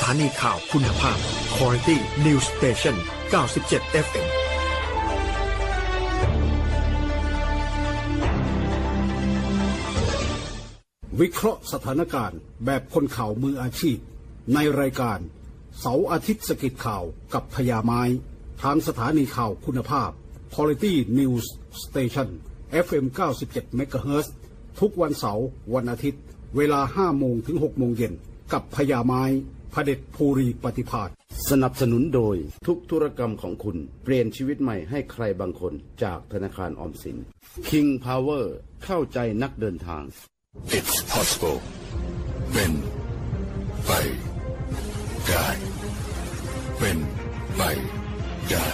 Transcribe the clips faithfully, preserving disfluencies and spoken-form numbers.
ถานีข่าวคุณภาพ Quality News Station เก้าสิบเจ็ด เอฟ เอ็มวิเคราะห์สถานการณ์แบบคนข่าวมืออาชีพในรายการเสาร์อาทิตย์สกิดข่าวกับพญาไม้ทางสถานีข่าวคุณภาพ Quality News Station เอฟ เอ็ม เก้าสิบเจ็ด เมกะเฮิรตซ์ ทุกวันเสาร์วันอาทิตย์เวลา ห้าโมงถึงหกโมงเย็นกับพญาไม้พเด็จภูรีปฏิภาณสนับสนุนโดยทุกธุรกรรมของคุณเปลี่ยนชีวิตใหม่ให้ใครบางคนจากธนาคารออมสิน King Power เข้าใจนักเดินทาง It's possible เป็นไปได้เป็นไปได้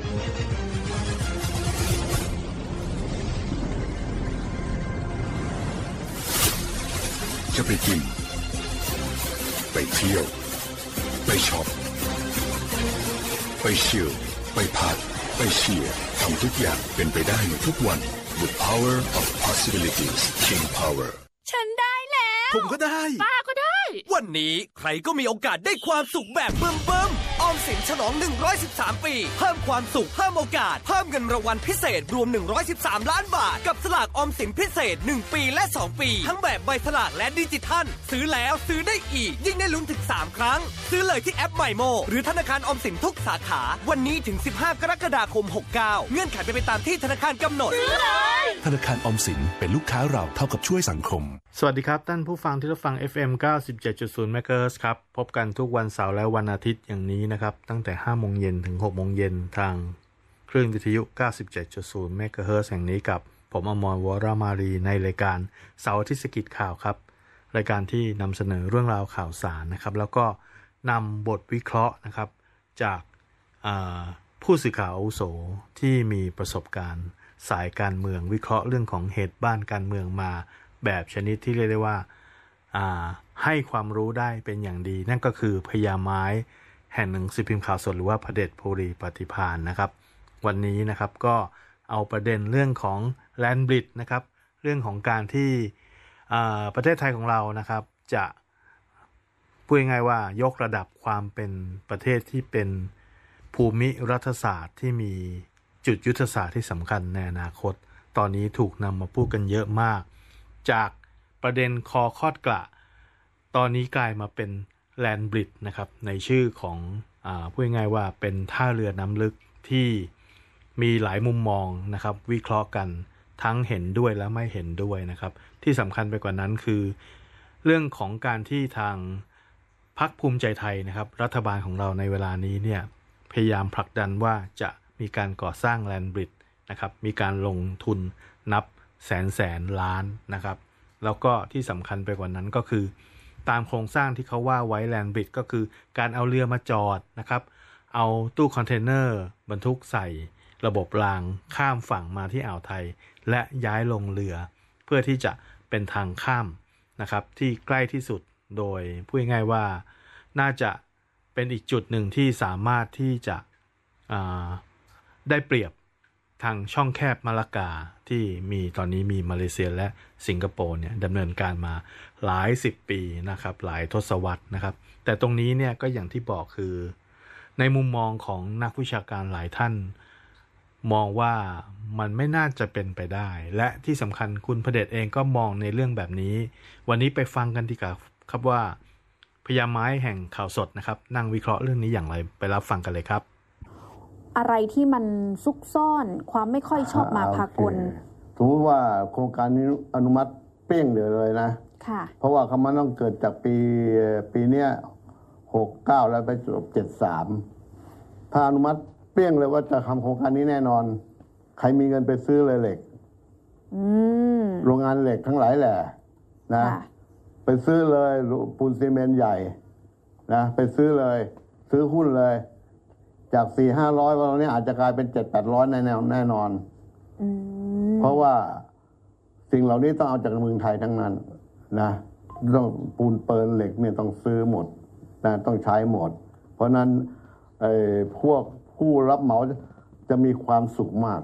จะไปกินไปเที่ยวไปช็อปไปชิลไปพักไปเชียร์ทำทุกอย่างเป็นไปได้ในทุกวัน The power of possibilities King Power ฉันได้แล้วผมก็ได้ป้าก็ได้วันนี้ใครก็มีโอกาสได้ความสุขแบบเบิ่มเบิ่มออมสินฉลองหนึ่งร้อยสิบสามปีเพิ่มความสุขเพิ่มโอกาสเพิ่มเงินรางวัลพิเศษรวมหนึ่งร้อยสิบสามล้านบาทกับสลากออมสินพิเศษหนึ่งปีและสองปีทั้งแบบใบสลากและดิจิทัลซื้อแล้วซื้อได้อีกยิ่งได้ลุ้นถึงสามครั้งซื้อเลยที่แอปใหม่โมหรือธนาคารออมสินทุกสาขาวันนี้ถึงสิบห้ากรกฎาคมหกสิบเก้าเงื่อนไขเป็นไปตามที่ธนาคารกำหนดซื้อเลยธนาคารออมสินเป็นลูกค้าเราเท่ากับช่วยสังคมสวัสดีครับท่านผู้ฟังที่รับฟัง เอฟ เอ็ม เก้าสิบเจ็ดจุดศูนย์ เมกะเฮิรตซ์ครับพบกันทุกวันเสาร์และวันอาทิตย์อย่างนี้นะครับตั้งแต่ห้าโมงเย็นถึงหกโมงเย็นทางคลื่นวิทยุ เก้าสิบเจ็ดจุดศูนย์ เมกะเฮิรตซ์แห่งนี้กับผมอมร วรมารีในรายการเสาร์อาทิตย์สกิดข่าวครับรายการที่นำเสนอเรื่องราวข่าวสารนะครับแล้วก็นำบทวิเคราะห์นะครับจากผู้สื่อข่าวอาวุโสที่มีประสบการณ์สายการเมืองวิเคราะห์เรื่องของเหตุบ้านการเมืองมาแบบชนิดที่เรียกได้ว่าให้ความรู้ได้เป็นอย่างดีนั่นก็คือพญาไม้แห่งหนังสือพิมพ์ข่าวสดหรือว่าพเด็จภูรีปฏิภาณนะครับวันนี้นะครับก็เอาประเด็นเรื่องของแลนด์บริดจ์นะครับเรื่องของการที่ประเทศไทยของเรานะครับจะพูดง่ายๆว่ายกระดับความเป็นประเทศที่เป็นภูมิรัฐศาสตร์ที่มีจุดยุทธศาสตร์ที่สำคัญในอนาคตตอนนี้ถูกนำมาพูดกันเยอะมากจากประเด็นคอคอดกระตอนนี้กลายมาเป็นแลนด์บริดจ์นะครับในชื่อของอ่าพูดง่ายๆว่าเป็นท่าเรือน้ำลึกที่มีหลายมุมมองนะครับวิเคราะห์กันทั้งเห็นด้วยและไม่เห็นด้วยนะครับที่สำคัญไปกว่านั้นคือเรื่องของการที่ทางพรรคภูมิใจไทยนะครับรัฐบาลของเราในเวลานี้เนี่ยพยายามผลักดันว่าจะมีการก่อสร้างแลนด์บริดจ์นะครับมีการลงทุนนับแสนแสนล้านนะครับแล้วก็ที่สำคัญไปกว่านั้นก็คือตามโครงสร้างที่เขาว่าไว้แลนด์บริดจ์ก็คือการเอาเรือมาจอดนะครับเอาตู้คอนเทนเนอร์บรรทุกใส่ระบบรางข้ามฝั่งมาที่อ่าวไทยและย้ายลงเรือเพื่อที่จะเป็นทางข้ามนะครับที่ใกล้ที่สุดโดยพูดง่ายๆว่าน่าจะเป็นอีกจุดหนึ่งที่สามารถที่จะได้เปรียบทางช่องแคบมะละกาที่มีตอนนี้มีมาเลเซียและสิงคโปร์เนี่ยดำเนินการมาหลายสิบปีนะครับหลายทศวรรษนะครับแต่ตรงนี้เนี่ยก็อย่างที่บอกคือในมุมมองของนักวิชาการหลายท่านมองว่ามันไม่น่าจะเป็นไปได้และที่สำคัญคุณพเดชเองก็มองในเรื่องแบบนี้วันนี้ไปฟังกันดีกว่าครับว่าพญาไม้แห่งข่าวสดนะครับนั่งวิเคราะห์เรื่องนี้อย่างไรไปรับฟังกันเลยครับอะไรที่มันซุกซ่อนความไม่ค่อยชอบมาพากลสมมติว่าโครงการนี้อนุมัติเปี้ยงเดียวเลยนะค่ะเพราะว่าเขามันต้องเกิดจากปีปีเนี้ยหกเก้าแล้วไปจบเจ็ดสามถ้าอนุมัติเปี้ยงเลยว่าจะทำโครงการนี้แน่นอนใครมีเงินไปซื้อเลยเหล็กโรงงานเหล็กทั้งหลายแหละนะไปซื้อเลยปูนซีเมนต์ใหญ่นะไปซื้อเลยซื้อหุ้นเลยจากสี่ห้าร้อยวันนี้อาจจะกลายเป็นเจ็ดแปดร้อยแน่แน่นอนเพราะว่าสิ่งเหล่านี้ต้องเอาจากเมืองไทยทั้งนั้นนะต้องปูนเปิลเหล็กเนี่ยต้องซื้อหมดนะต้องใช้หมดเพราะนั้นไอ้พวกผู้รับเหมาจะมีความสุขมาก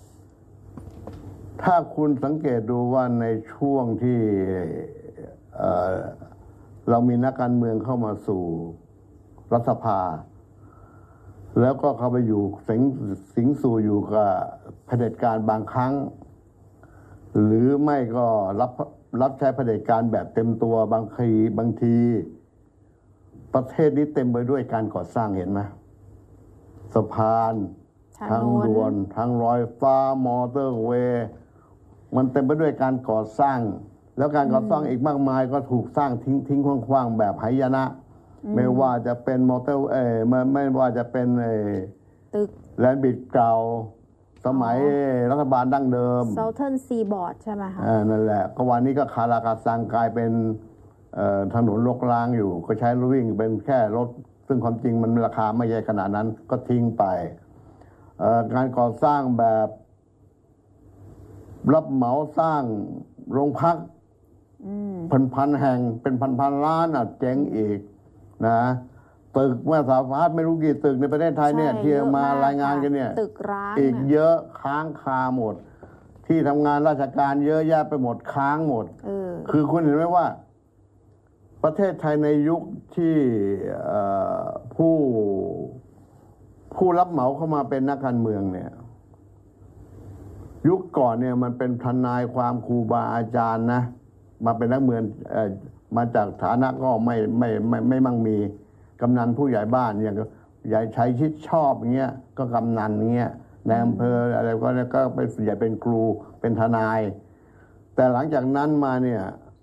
ถ้าคุณสังเกตดูว่าในช่วงที่เอ่อเรามีนักการเมืองเข้ามาสู่รัฐสภาแล้วก็เข้าไปอยู่สิงสิงสู่อยู่กับเผด็จการบางครั้งหรือไม่ก็รับรับใช้เผด็จการแบบเต็มตัวบางทีบางทีประเทศนี้เต็มไปด้วยการก่อสร้างเห็นไหมสะพานทางด่วนทางรอยฟ้ามอเตอร์เวย์มันเต็มไปด้วยการก่อสร้างแล้วการก่อสร้างอีกมากมายก็ถูกสร้างทิ้งทิ้งคว่างๆแบบหายนะไม่ว่าจะเป็นมอเตอร์เออไม่ไม่ว่าจะเป็นเอตึกแลนด์บิดเก่าสมัยรัฐบาลดั้งเดิม Southern Seaboard ใช่ไหมคะอ่านั่นแหละก็วันนี้ก็คาราคาซังกลายเป็นถนนรกร้างอยู่ก็ใช้รถวิ่งเป็นแค่รถซึ่งความจริงมันราคาไม่ใหญ่ขนาดนั้นก็ทิ้งไปการก่อสร้างแบบรับเหมาสร้างโรงพักพันพันแห่งเป็นพันพันล้านอ่ะเจ๊งอีกนะตึกเมื่อสาฟาสไม่รู้กี่ตึกในประเทศไทยเนี่ยที่มารายงานกันเนี่ยตึกร้างอีกเยอะค้างคาหมดที่ทำงานราชการเยอะแยะไปหมดค้างหมดคือคุณเห็นไหมว่าประเทศไทยในยุคที่ผู้ผู้รับเหมาเข้ามาเป็นนักการเมืองเนี่ยยุคก่อนเนี่ยมันเป็นทนายความครูบาอาจารย์นะมาเป็นนักเมืองมาจากฐานะก็ไม่ไม่ไม่ไม่มั่งมีกำนันผู้ใหญ่บ้านอย่างใหญ่ชัยชิดชอบอย่างเงี้ยก็กำนันเงี้ยในอำเภออะไรก็ก็เป็นใหญ่เป็นครูเป็นทนายแต่หลังจากนั้นมาเนี่ย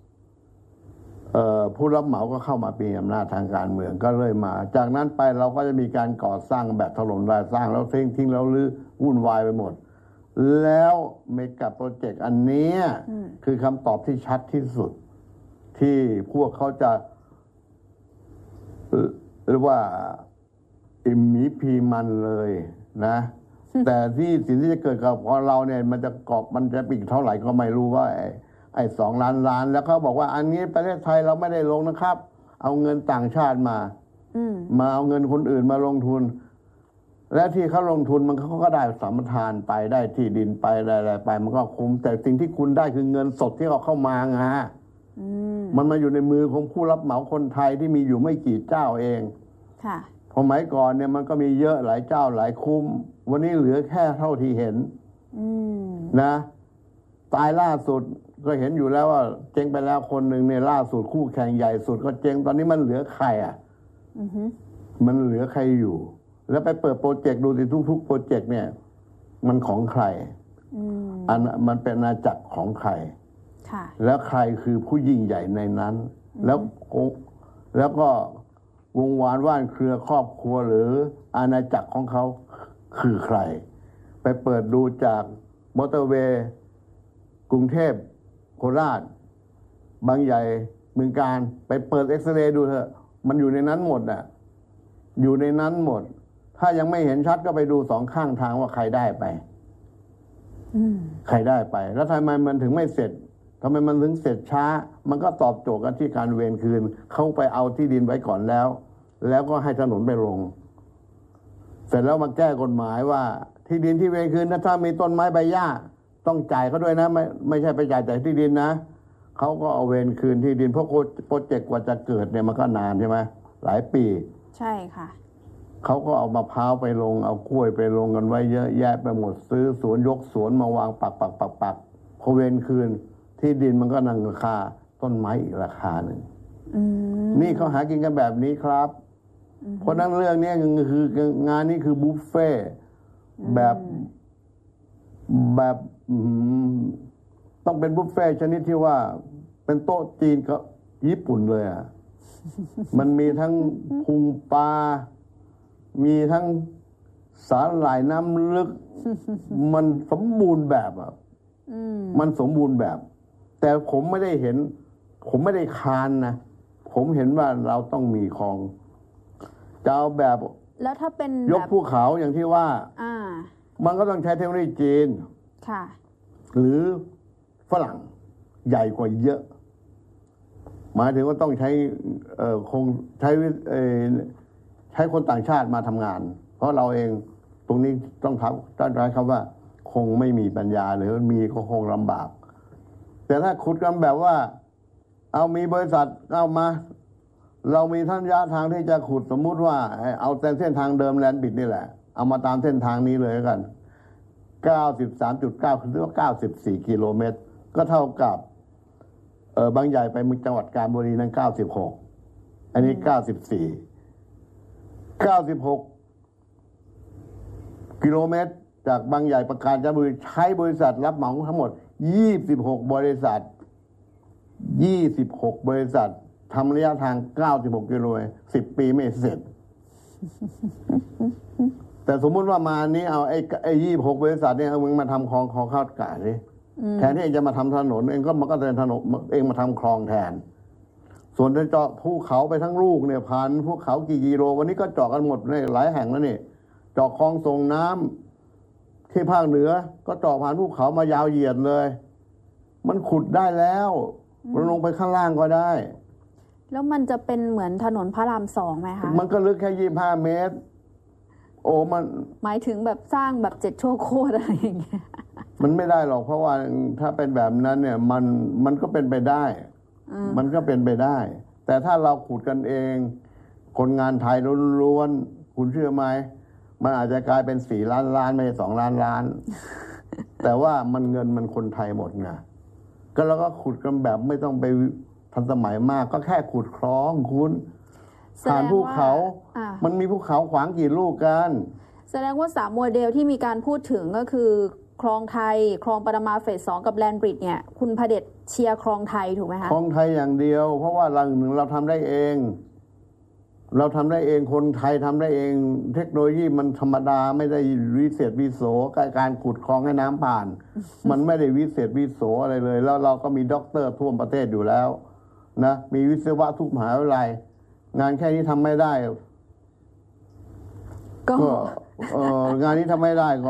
ผู้รับเหมาก็เข้ามามีอำนาจทางการเมืองก็เลยมาจากนั้นไปเราก็จะมีการก่อสร้างแบบถล่มทลายสร้างแล้วทิ้งทิ้งแล้วลื้อวุ่นวายไปหมดแล้วเมกะโปรเจกต์อันนี้คือคำตอบที่ชัดที่สุดที่พวกเขาจะหรือว่าอิ่มหมีพีมันเลยนะแต่ที่สิ่งที่จะเกิดกับของเราเนี่ยมันจะกอบมันจะปีกเท่าไหร่ก็ไม่รู้ว่าไอ้สองล้านล้านแล้วเขาบอกว่าอันนี้ประเทศไทยเราไม่ได้ลงนะครับเอาเงินต่างชาติมามาเอาเงินคนอื่นมาลงทุนและที่เขาลงทุนมันเขาก็ได้สัมปทานไปได้ที่ดินไปอะไรไปมันก็คุ้มแต่สิ่งที่คุณได้คือเงินสดที่เขาเข้ามาไงมันมาอยู่ในมือของผู้รับเหมาคนไทยที่มีอยู่ไม่กี่เจ้าเองค่ะสมัยก่อนเนี่ยมันก็มีเยอะหลายเจ้าหลายคุ้มวันนี้เหลือแค่เท่าที่เห็นนะตายล่าสุดก็เห็นอยู่แล้วว่าเจ๊งไปแล้วคนหนึ่งเนี่ยล่าสุดคู่แข่งใหญ่สุดก็เจ๊งตอนนี้มันเหลือใครอ่ะมันเหลือใครอยู่แล้วไปเปิดโปรเจกต์ดูสิทุกๆโปรเจกต์เนี่ยมันของใครอันมันเป็นอาณาจักรของใครแล้วใครคือผู้ยิ่งใหญ่ในนั้นแล้วแล้วก็วงวานว่านเครือครอบครัวหรืออาณาจักรของเขาคือใครไปเปิดดูจากมอเตอร์เวย์กรุงเทพโคราชบางใหญ่เมืองการไปเปิดเอ็กซเรย์ดูเถอะมันอยู่ในนั้นหมดอ่ะอยู่ในนั้นหมดถ้ายังไม่เห็นชัดก็ไปดูสองข้างทางว่าใครได้ไปใครได้ไปแล้วทำไมมันถึงไม่เสร็จทำไมมันถึงเสร็จช้ามันก็ตอบโจทย์กันที่การเวรคืนเขาไปเอาที่ดินไว้ก่อนแล้วแล้วก็ให้ถนนไปลงเสร็จแล้วมาแก้กฎหมายว่าที่ดินที่เวรคืนถ้ามีต้นไม้ใบหญ้าต้องจ่ายเขาด้วยนะไม่ไม่ใช่ไปจ่ายแต่ที่ดินนะเขาก็เอาเวรคืนที่ดินเพราะโปรเจกต์กว่าจะเกิดเนี่ยมันก็นานใช่ไหมหลายปีใช่ค่ะเขาก็เอามะพร้าวไปลงเอากล้วยไปลงกันไว้เยอะแยะไปหมดซื้อสวนยกสวนมาวางปักปักปักปักพอเวรคืนที่ดินมันก็นั่งราคาต้นไม้อีกราคาหนึ่งนี่เขาหากินกันแบบนี้ครับเพราะนั้นเรื่องนี้คืองานนี้คือบุฟเฟ่แบบแบบต้องเป็นบุฟเฟ่ชนิดที่ว่าเป็นโต๊ะจีนกับญี่ปุ่นเลยอ่ะมันมีทั้งพุงปลามีทั้งสาหร่ายน้ำลึกมันสมบูรณ์แบบอ่ะมันสมบูรณ์แบบแต่ผมไม่ได้เห็นผมไม่ได้คานนะผมเห็นว่าเราต้องมีของจะเอาแบบแล้วถ้าเป็นยกภูเขาอย่างที่ว่าอ่ามันก็ต้องใช้เทคโนโลยีจีนค่ะหรือฝรั่งใหญ่กว่าเยอะหมายถึงว่าต้องใช้เอ่อคงใช้เอ่อใช้คนต่างชาติมาทำงานเพราะเราเองตรงนี้ต้องทับต้องใช้คำว่าคงไม่มีปัญญาหรือมีก็คงลำบากแต่ถ้าขุดกันแบบว่าเอามีบริษัทเอามาเรามีท่านระยะทางที่จะขุดสมมุติว่าเอาแต่เส้นทางเดิมแลนด์บิดนี่แหละเอามาตามเส้นทางนี้เลยกัน เก้าสิบสามจุดเก้า หรือว่าเก้าสิบสี่กิโลเมตรก็เท่ากับเออบางใหญ่ไปจังหวัดกาญจนบุรีนั้นเก้าสิบหกอันนี้เก้าสิบสี่ เก้าสิบหกกิโลเมตรจากบางใหญ่ประการจนบุรีใช้บริษัทรับเหมาทั้งหมดยี่สิบหกบริษัทยี่สิบหกบริษัททำระยะทางเก้าสิบหกกิโลเมตรสิบปีไม่เสร็จ แต่สมมุติว่ามานี้เอาไอ้ไอ้ยี่สิบหกบริษัทเนี่ยเอามึงมาทำคลองคลองข้าวกาดเลยแทนที่เองจะมาทำถนนเองก็มันก็เดินถนนเองมาทำคลองแทนส่วนจะเจาะภูเขาไปทั้งลูกเนี่ยผ่านภูเขากี่กิโลวันนี้ก็เจาะกันหมดในหลายแห่งแล้วนี่เจาะคลองส่งน้ำที่ภาคเหนือก็เจาะผ่านภูเขามายาวเหยียดเลยมันขุดได้แล้วมันลงไปข้างล่างก็ได้แล้วมันจะเป็นเหมือนถนนพระรามสองไหมคะมันก็ลึกแค่ยี่สิบห้าเมตรโอ้มันหมายถึงแบบสร้างแบบเจ็ดชั่วโคตรอะไรอย่างเงี้ยมันไม่ได้หรอกเพราะว่าถ้าเป็นแบบนั้นเนี่ยมันมันก็เป็นไปได้มันก็เป็นไปได้ แต่ถ้าเราขุดกันเองคนงานไทยล้วนๆคุณเชื่อไหมมันอาจจะกลายเป็นสี่ล้านล้านไม่ใช่สองล้านล้าน แต่ว่ามันเงินมันคนไทยหมดไงก็เราก็ขุดกันแบบไม่ต้องไปทันสมัยมากก็แค่ขุดคลองคุณผ่านภูเขามันมีภูเขาขวางกี่ลูกกันแสดงว่าสามโมเดลที่มีการพูดถึงก็คือคลองไทยคลองปรมาเฟสสองกับแลนบริดจ์เนี่ยคุณพเดชเชียร์คลองไทยถูกไหมคะคลองไทยอย่างเดียวเพราะว่าหลังหนึ่งเราทำได้เองเราทำได้เองคนไทยทำได้เองเทคโนโลยีมันธรรมดาไม่ได้วิเศษวิโสการขุดคลองให้น้ำผ่าน มันไม่ได้วิเศษวิโสอะไรเลยแล้วเราก็มีด็อกเตอร์ทั่วประเทศอยู่แล้วนะมีวิศวะทุกมหาวิทยาลัยงานแค่นี้ทำไม่ได้ก็เอองานนี้ทำไม่ได้ก็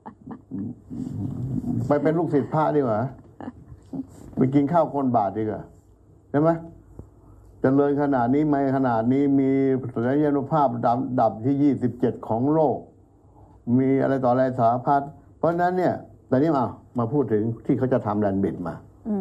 ไปเป็นลูกศิษย์พระดีกว่าไปกินข้าวคนบาทดีกว่าใช่ไหมเจริญขนาดนี้ไม่ขนาดนี้มีศักยภาพดับดับที่ยี่สิบเจ็ดของโลกมีอะไรต่ออะไรสารพัดเพราะนั้นเนี่ยแต่นี่มามาพูดถึงที่เขาจะทำแลนด์บิดมา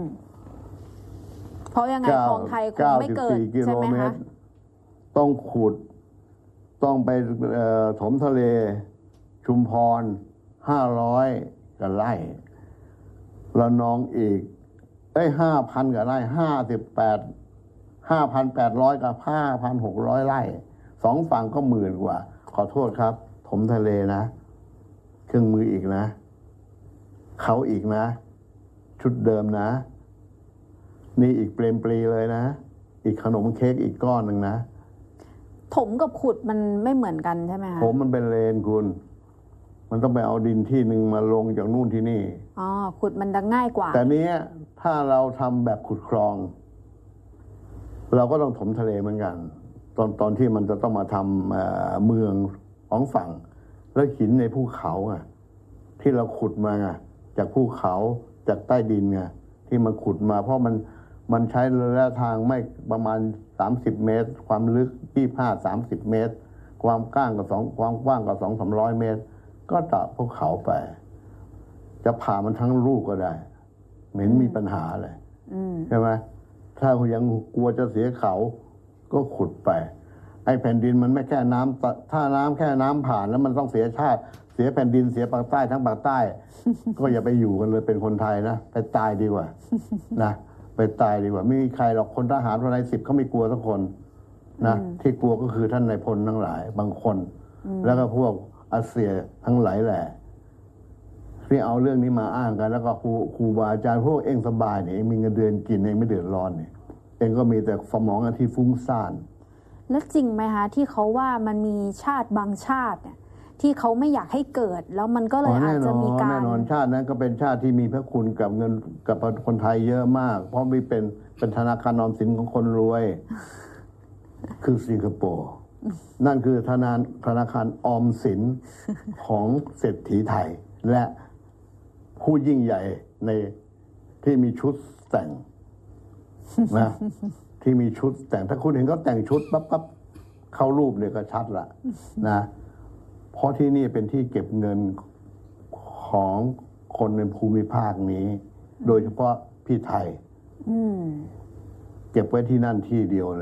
เพราะยังไงคลองไทยคงไม่เกิดใช่ไหมคะต้องขุดต้องไปถมทะเลชุมพรห้าร้อยกับไร่ละนองอีกเอ้ยห้าพันกับไร่ห้าสิบแปดห้าพันแปดร้อยกับห้าพันหกร้อยไร่สองฝั่งก็หมื่นกว่าขอโทษครับถมทะเลนะเครื่องมืออีกนะเขาอีกนะชุดเดิมนะนี่อีกเปลมปลีเลยนะอีกขนมเค้กอีกก้อนหนึ่งนะถมกับขุดมันไม่เหมือนกันใช่ไหมคะถมมันเป็นเลนคุณมันต้องไปเอาดินที่หนึ่งมาลงจากนู่นที่นี่อ๋อขุดมันดังง่ายกว่าแต่นี้ถ้าเราทำแบบขุดคลองเราก็ต้องถมทะเลเหมือนกันตอนตอนที่มันจะต้องมาทำเอ่อเมืองของฝั่งแล้วหินในภูเขาอ่ะที่เราขุดมาไงจากภูเขาจากใต้ดินไงที่มันขุดมาเพราะมันมันใช้ระยะทางไม่ประมาณสามสิบเมตรความลึกยี่สิบห้า สามสิบเมตรความกว้างกับสองความกว้างกับสองสามร้อยเมตรก็ตัดภูเขาไปจะผ่ามันทั้งลูกก็ได้เหม็นมีปัญหาเลยใช่ไหมถ้ายังกลัวจะเสียเขาก็ขุดไปไอ้แผ่นดินมันไม่แค่น้ำถ้าน้ำแค่น้ำผ่านแล้วมันต้องเสียชาติเสียแผ่นดินเสียปากใต้ทั้งปากใต้ ก็อย่าไปอยู่กันเลยเป็นคนไทยนะไปตายดีกว่านะไปตายดีกว่าไม่มีใครหรอกคนทหารอะไรสิบเขาไม่กลัวสักคนนะที่กลัวก็คือท่านนายพลทั้งหลายบางคนแล้วก็พวกอาเซียทั้งหลายแหละที่เอาเรื่องนี้มาอ้างกันแล้วก็ครูครูบาอาจารย์พวกเองสบายเนี่ยเองมีเงินเดือนกินเองไม่เดือดร้อนเนี่ยเองก็มีแต่สมองที่ฟุ้งซ่านแล้วจริงไหมคะที่เขาว่ามันมีชาติบางชาติเนี่ยที่เขาไม่อยากให้เกิดแล้วมันก็เลยอาจจะมีการแน่นอนชาตินั้นก็เป็นชาติที่มีพระคุณกับเงินกับคนไทยเยอะมากเพราะมีเป็นเป็นธนาคารออมสินของคนรวยคือสิงคโปร์นั่นคือธนาธนาคารออมสินของเศรษฐีไทยและผู้ยิ่งใหญ่ในที่มีชุดแต่งนะที่มีชุดแต่งถ้าคุณเห็นเขาแต่งชุดปั๊บปั๊บเข้ารูปเนี่ยก็ชัดละนะเพราะที่นี่เป็นที่เก็บเงินของคนในภูมิภาคนี้โดยเฉพาะพี่ไทยเก็บไว้ที่นั่นที่เดียวเลย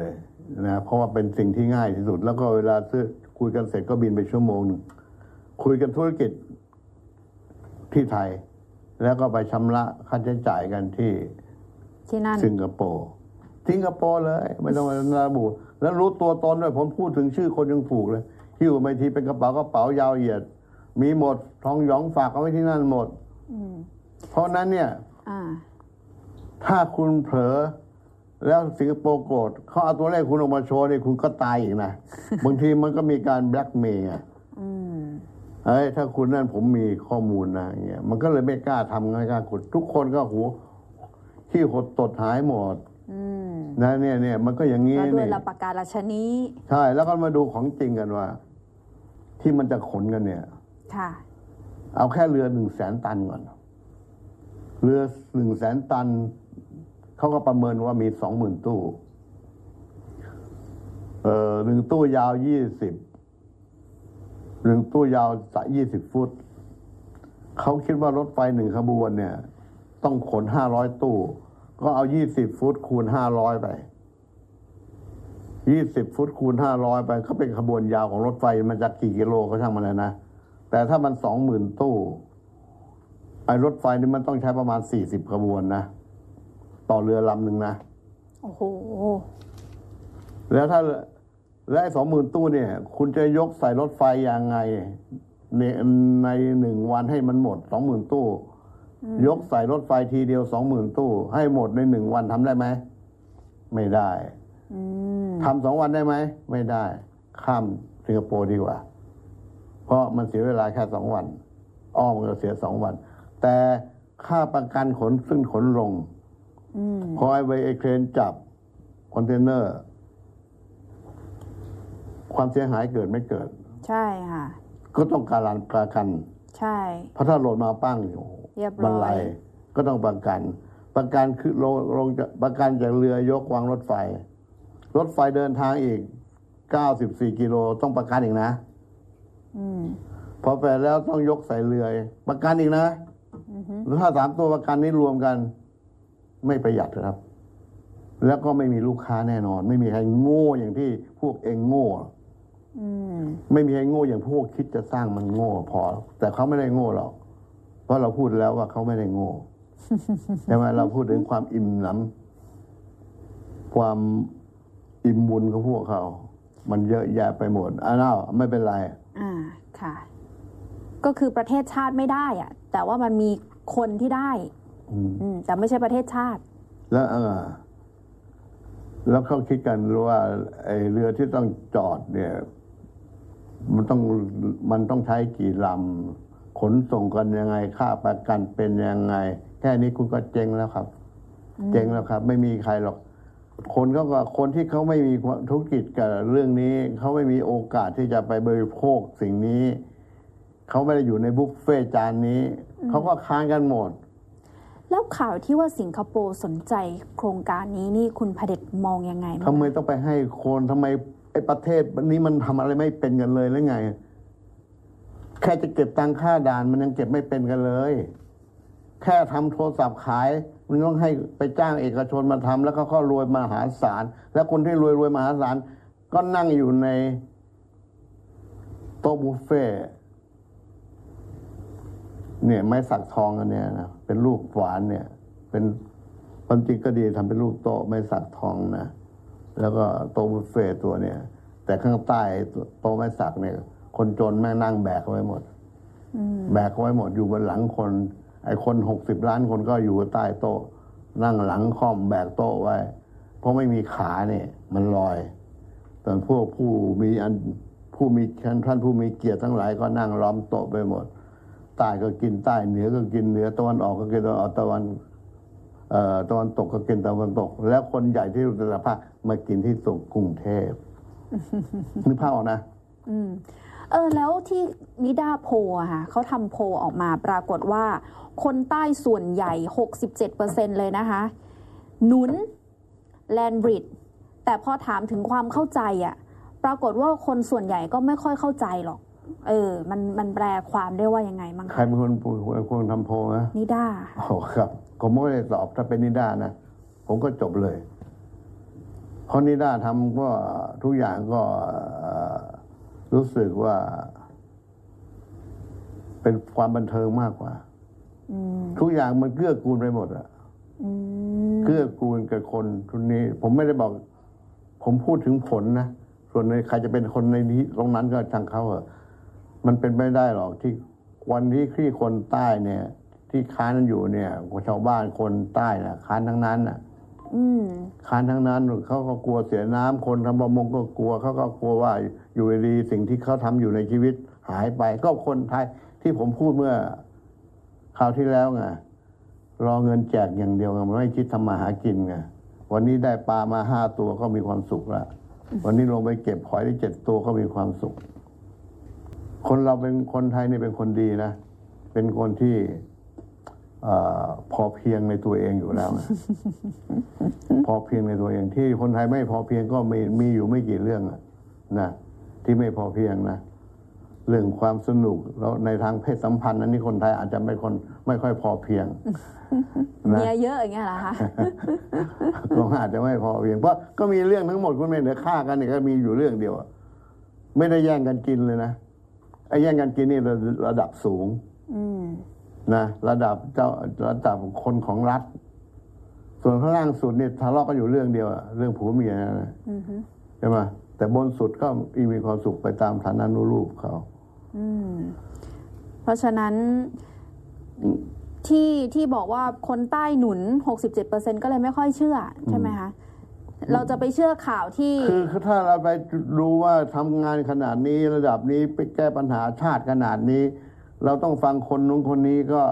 นะเพราะว่าเป็นสิ่งที่ง่ายที่สุด แล้วก็เวลาซื้อคุยกันเสร็จก็บินไปชั่วโมงหนึ่งคุยกันธุรกิจที่ไทย แล้วก็ไปชำระค่าใช้จ่ายกันที่ที่นั่นสิงคโปร์สิงคโปร์เลยไม่ต้องระบุแล้วรู้ตัวตนด้วยผมพูดถึงชื่อคนยังถูกเลยหิ้วไม่ทีเป็นกระเป๋ากระเป๋ายาวเหยียดมีหมดทองหยองฝากเอาไว้ที่นั่นหมดเพราะนั้นเนี่ยถ้าคุณเผลอแล้วสิงคโปร์โกรธเขาเอาตัวเลขคุณออกมาโชว์เนี่ยคุณก็ตายอีกนะ บางทีมันก็มีการแบล็กเมย์อ่ะเฮ้ยถ้าคุณนั่นผมมีข้อมูลนะอย่างเงี้ยมันก็เลยไม่กล้าทำไม่กล้ากดทุกคนก็หัวที่หดตดหายหมดนะเนี่ยเนี่ยมันก็อย่างนี้ก็ด้วยนี่หลักประการราชนี้ใช่แล้วก็มาดูของจริงกันว่า ที่มันจะขนกันเนี่ยค่ะเอาแค่เรือหนึ่งแสนตันก่อนเรือหนึ่งแสนตันเขาก็ประเมินว่ามีสองหมื่นตู้เอ่อหนึ่งตู้ยาวยี่สิบหนึ่งตู้ยาวสะยี่สิบฟุตเขาคิดว่ารถไฟหนึ่งขบวนเนี่ยต้องขนห้าร้อยตู้ก็เอายี่สิบฟุตคูณห้าร้อยไปยี่สิบฟุตคูณห้าร้อยไปเขาเป็นขบวนยาวของรถไฟมันจะกี่กิโลก็ช่างมันเลยนะแต่ถ้ามันสองหมื่นตู้ไอ้รถไฟนี่มันต้องใช้ประมาณสี่สิบขบวนนะต่อเรือลำหนึ่งนะโอ้โหแล้วถ้าและไอ้สองหมื่นตู้เนี่ยคุณจะยกใส่รถไฟยังไงในในหนึ่งวันให้มันหมดสองหมื่นตู้ยกใส่รถไฟทีเดียวสองหมื่นตู้ให้หมดในหนึ่งวันทำได้ไหมไม่ได้ทำสองวันได้ไหมไม่ได้ข้ามสิงคโปร์ดีกว่าเพราะมันเสียเวลาแค่สองวันอ้อมก็เสียสองวันแต่ค่าประกันขนขึ้นขนลงพอไอ้ไอ้เครนจับคอนเทนเนอร์ความเสียหายเกิดไม่เกิดใช่ค่ะก็ต้องการประกันใช่เพราะถ้าโหลดมาปั้งอยู่บรรลัยก็ต้องประกันประกันคือลงลงจากประกันจากเรือยกวางรถไฟรถไฟเดินทางอีกเก้าสิบสี่กิโลต้องประกันอีกนะพอไปแล้วต้องยกใส่เรือประกันอีกนะหรือถ้าสามตัวประกันนี้รวมกันไม่ประหยัดครับแล้วก็ไม่มีลูกค้าแน่นอนไม่มีใครโง่อย่างที่พวกเองโง่ไม่มีใครโง่อย่างพวกคิดจะสร้างมันโง่พอแต่เขาไม่ได้โง่หรอกเพราะเราพูดแล้วว่าเขาไม่ได้โง่ใช่ไหมเราพูดถึงความอิ่มหนำความอิ่มบุญของพวกเขามันเยอะแยะไปหมดอ้าวไม่เป็นไรอ่าค่ะก็คือประเทศชาติไม่ได้อะแต่ว่ามันมีคนที่ได้อืมแต่ไม่ใช่ประเทศชาติแล้วเออแล้วเขาคิดกันว่าไอ้เรือที่ต้องจอดเนี่ยมันต้องมันต้องใช้กี่ลำขนส่งกันยังไงค่าประกันเป็นยังไงแค่นี้คุณก็เจ๊งแล้วครับเจ๊งแล้วครับไม่มีใครหรอกคนเขาก็คนที่เขาไม่มีธุรกิจกับเรื่องนี้เขาไม่มีโอกาสที่จะไปบริโภคสิ่งนี้เขาไม่ได้อยู่ในบุฟเฟ่จานนี้เขาก็ค้านกันหมดแล้วข่าวที่ว่าสิงคโปร์สนใจโครงการนี้นี่คุณพเดชมองยังไงทำไมต้องไปให้คนทำไมไอ้ประเทศนี้มันทำอะไรไม่เป็นกันเลยหรือไงแค่จะเก็บตังค่าด่านมันยังเก็บไม่เป็นกันเลยแค่ทำโทรศัพท์ขายมันต้องให้ไปจ้างเอกชนมาทำแล้วก็เขารวยมหาศาลแล้วคนที่รวยรวยมหาศาลก็นั่งอยู่ในโต๊ะบุฟเฟ่เนี่ยไม้สักทองอันเนี้ยนะเป็นรูปหวานเนี่ยเป็นความจริงก็ดีทำเป็นรูปโต๊ะไม้สักทองนะแล้วก็โต๊ะบุฟเฟ่ตัวเนี่ยแต่ข้างใต้โต๊ะไม้สักเนี่ยคนจนแม่งนั่งแบกไว้หมดแบกไว้หมดอยู่บนหลังคนไอ้คนหกสิบล้านคนก็อยู่ใต้โต๊ะนั่งหลังค่อมแบกโต๊ะไว้เพราะไม่มีขาเนี่ยมันลอยแต่พวกผู้มีอันผู้มีท่านผู้มีเกียรติทั้งหลายก็นั่งล้อมโต๊ะไปหมดใต้ก็กินใต้เหนือก็กินเหนือตะวันออกก็กินตะวันออกตะวันเอ่อตะวันตกก็กินตะวันตกแล้วคนใหญ่ที่อุตสาหภาคมากินที่สุกรุงเทพนึกภาพออกนะอืมเออแล้วที่นิดาโพลอะค่ะเขาทำโพลออกมาปรากฏว่าคนใต้ส่วนใหญ่ หกสิบเจ็ดเปอร์เซ็นต์ เลยนะคะหนุนแลนบริดจ์แต่พอถามถึงความเข้าใจอะปรากฏว่าคนส่วนใหญ่ก็ไม่ค่อยเข้าใจหรอกเออมันมันแปลความได้ว่ายังไงมั้งใครเป็นคนคนทำโพลนะนิดาโอ้ครับผมไม่ได้ตอบถ้าเป็นนิดานะผมก็จบเลย เพพอนิด้าทำก็ทุกอย่างก็รู้สึกว่าเป็นความบันเทิงมากกว่าทุกอย่างมันเกื้อกูลไปหมดอะเกื้อกูลกับคนทุนนี้ ผมไม่ได้บอก ผมพูดถึงผลนะส่วนในใครจะเป็นคนในนี้ตรงนั้นก็ทางเขาเหอะมันเป็นไม่ได้หรอกที่วันนี้ที่คนใต้เนี่ย ที่ค้านอยู่เนี่ยชาวบ้านคนใต้น่ะค้านทั้งนั้นน่ะค้านทั้งนั้นเขาก็กลัวเสียน้ำคนทำประมงก็กลัวเขาก็กลัวว่าอยู่ดีสิ่งที่เขาทำอยู่ในชีวิตหายไปก็คนไทยที่ผมพูดเมื่อคราวที่แล้วไงรอเงินแจกอย่างเดียวไงไม่คิดทำมาหากินไงวันนี้ได้ปลามาห้าตัวก็มีความสุขละวันนี้ลงไปเก็บหอยได้เจ็ดตัวก็มีความสุขคนเราเป็นคนไทยนี่เป็นคนดีนะเป็นคนที่พอเพียงในตัวเองอยู่แล้วนะพอเพียงในตัวเองที่คนไทยไม่พอเพียงก็มีมีอยู่ไม่กี่เรื่องนะที่ไม่พอเพียงนะเรื่องความสนุกแล้วในทางเพศสัมพันธ์นั้นนี่คนไทยอาจจะไม่คนไม่ค่อยพอเพียงเมียเยอะอย่างเงี้ยเหรอคะก็อาจจะไม่พอเพียงเพราะก็มีเรื่องทั้งหมดคุณไม่เหนือฆ่ากันเนี่ยก็มีอยู่เรื่องเดียวไม่ได้แย่งกันกินเลยนะไอ้แย่งกันกินนี่ระดับสูงนะระดับเจ้าระดับคนของรัฐส่วนข้างล่างสุดนี่ทะเลาะกันอยู่เรื่องเดียวเรื่องผัวเมียนะใช่ไหมแต่บนสุดก็มีความสุขไปตามฐานะนุรูปเขาเพราะฉะนั้นที่ที่บอกว่าคนใต้หนุน หกสิบเจ็ดเปอร์เซ็นต์ ก็เลยไม่ค่อยเชื่อใช่ไหมคะเราจะไปเชื่อข่าวที่คือถ้าเราไปรู้ว่าทำงานขนาดนี้ระดับนี้ไปแก้ปัญหาชาติขนาดนี้เราต้องฟังคนนู้นคนนี้ก็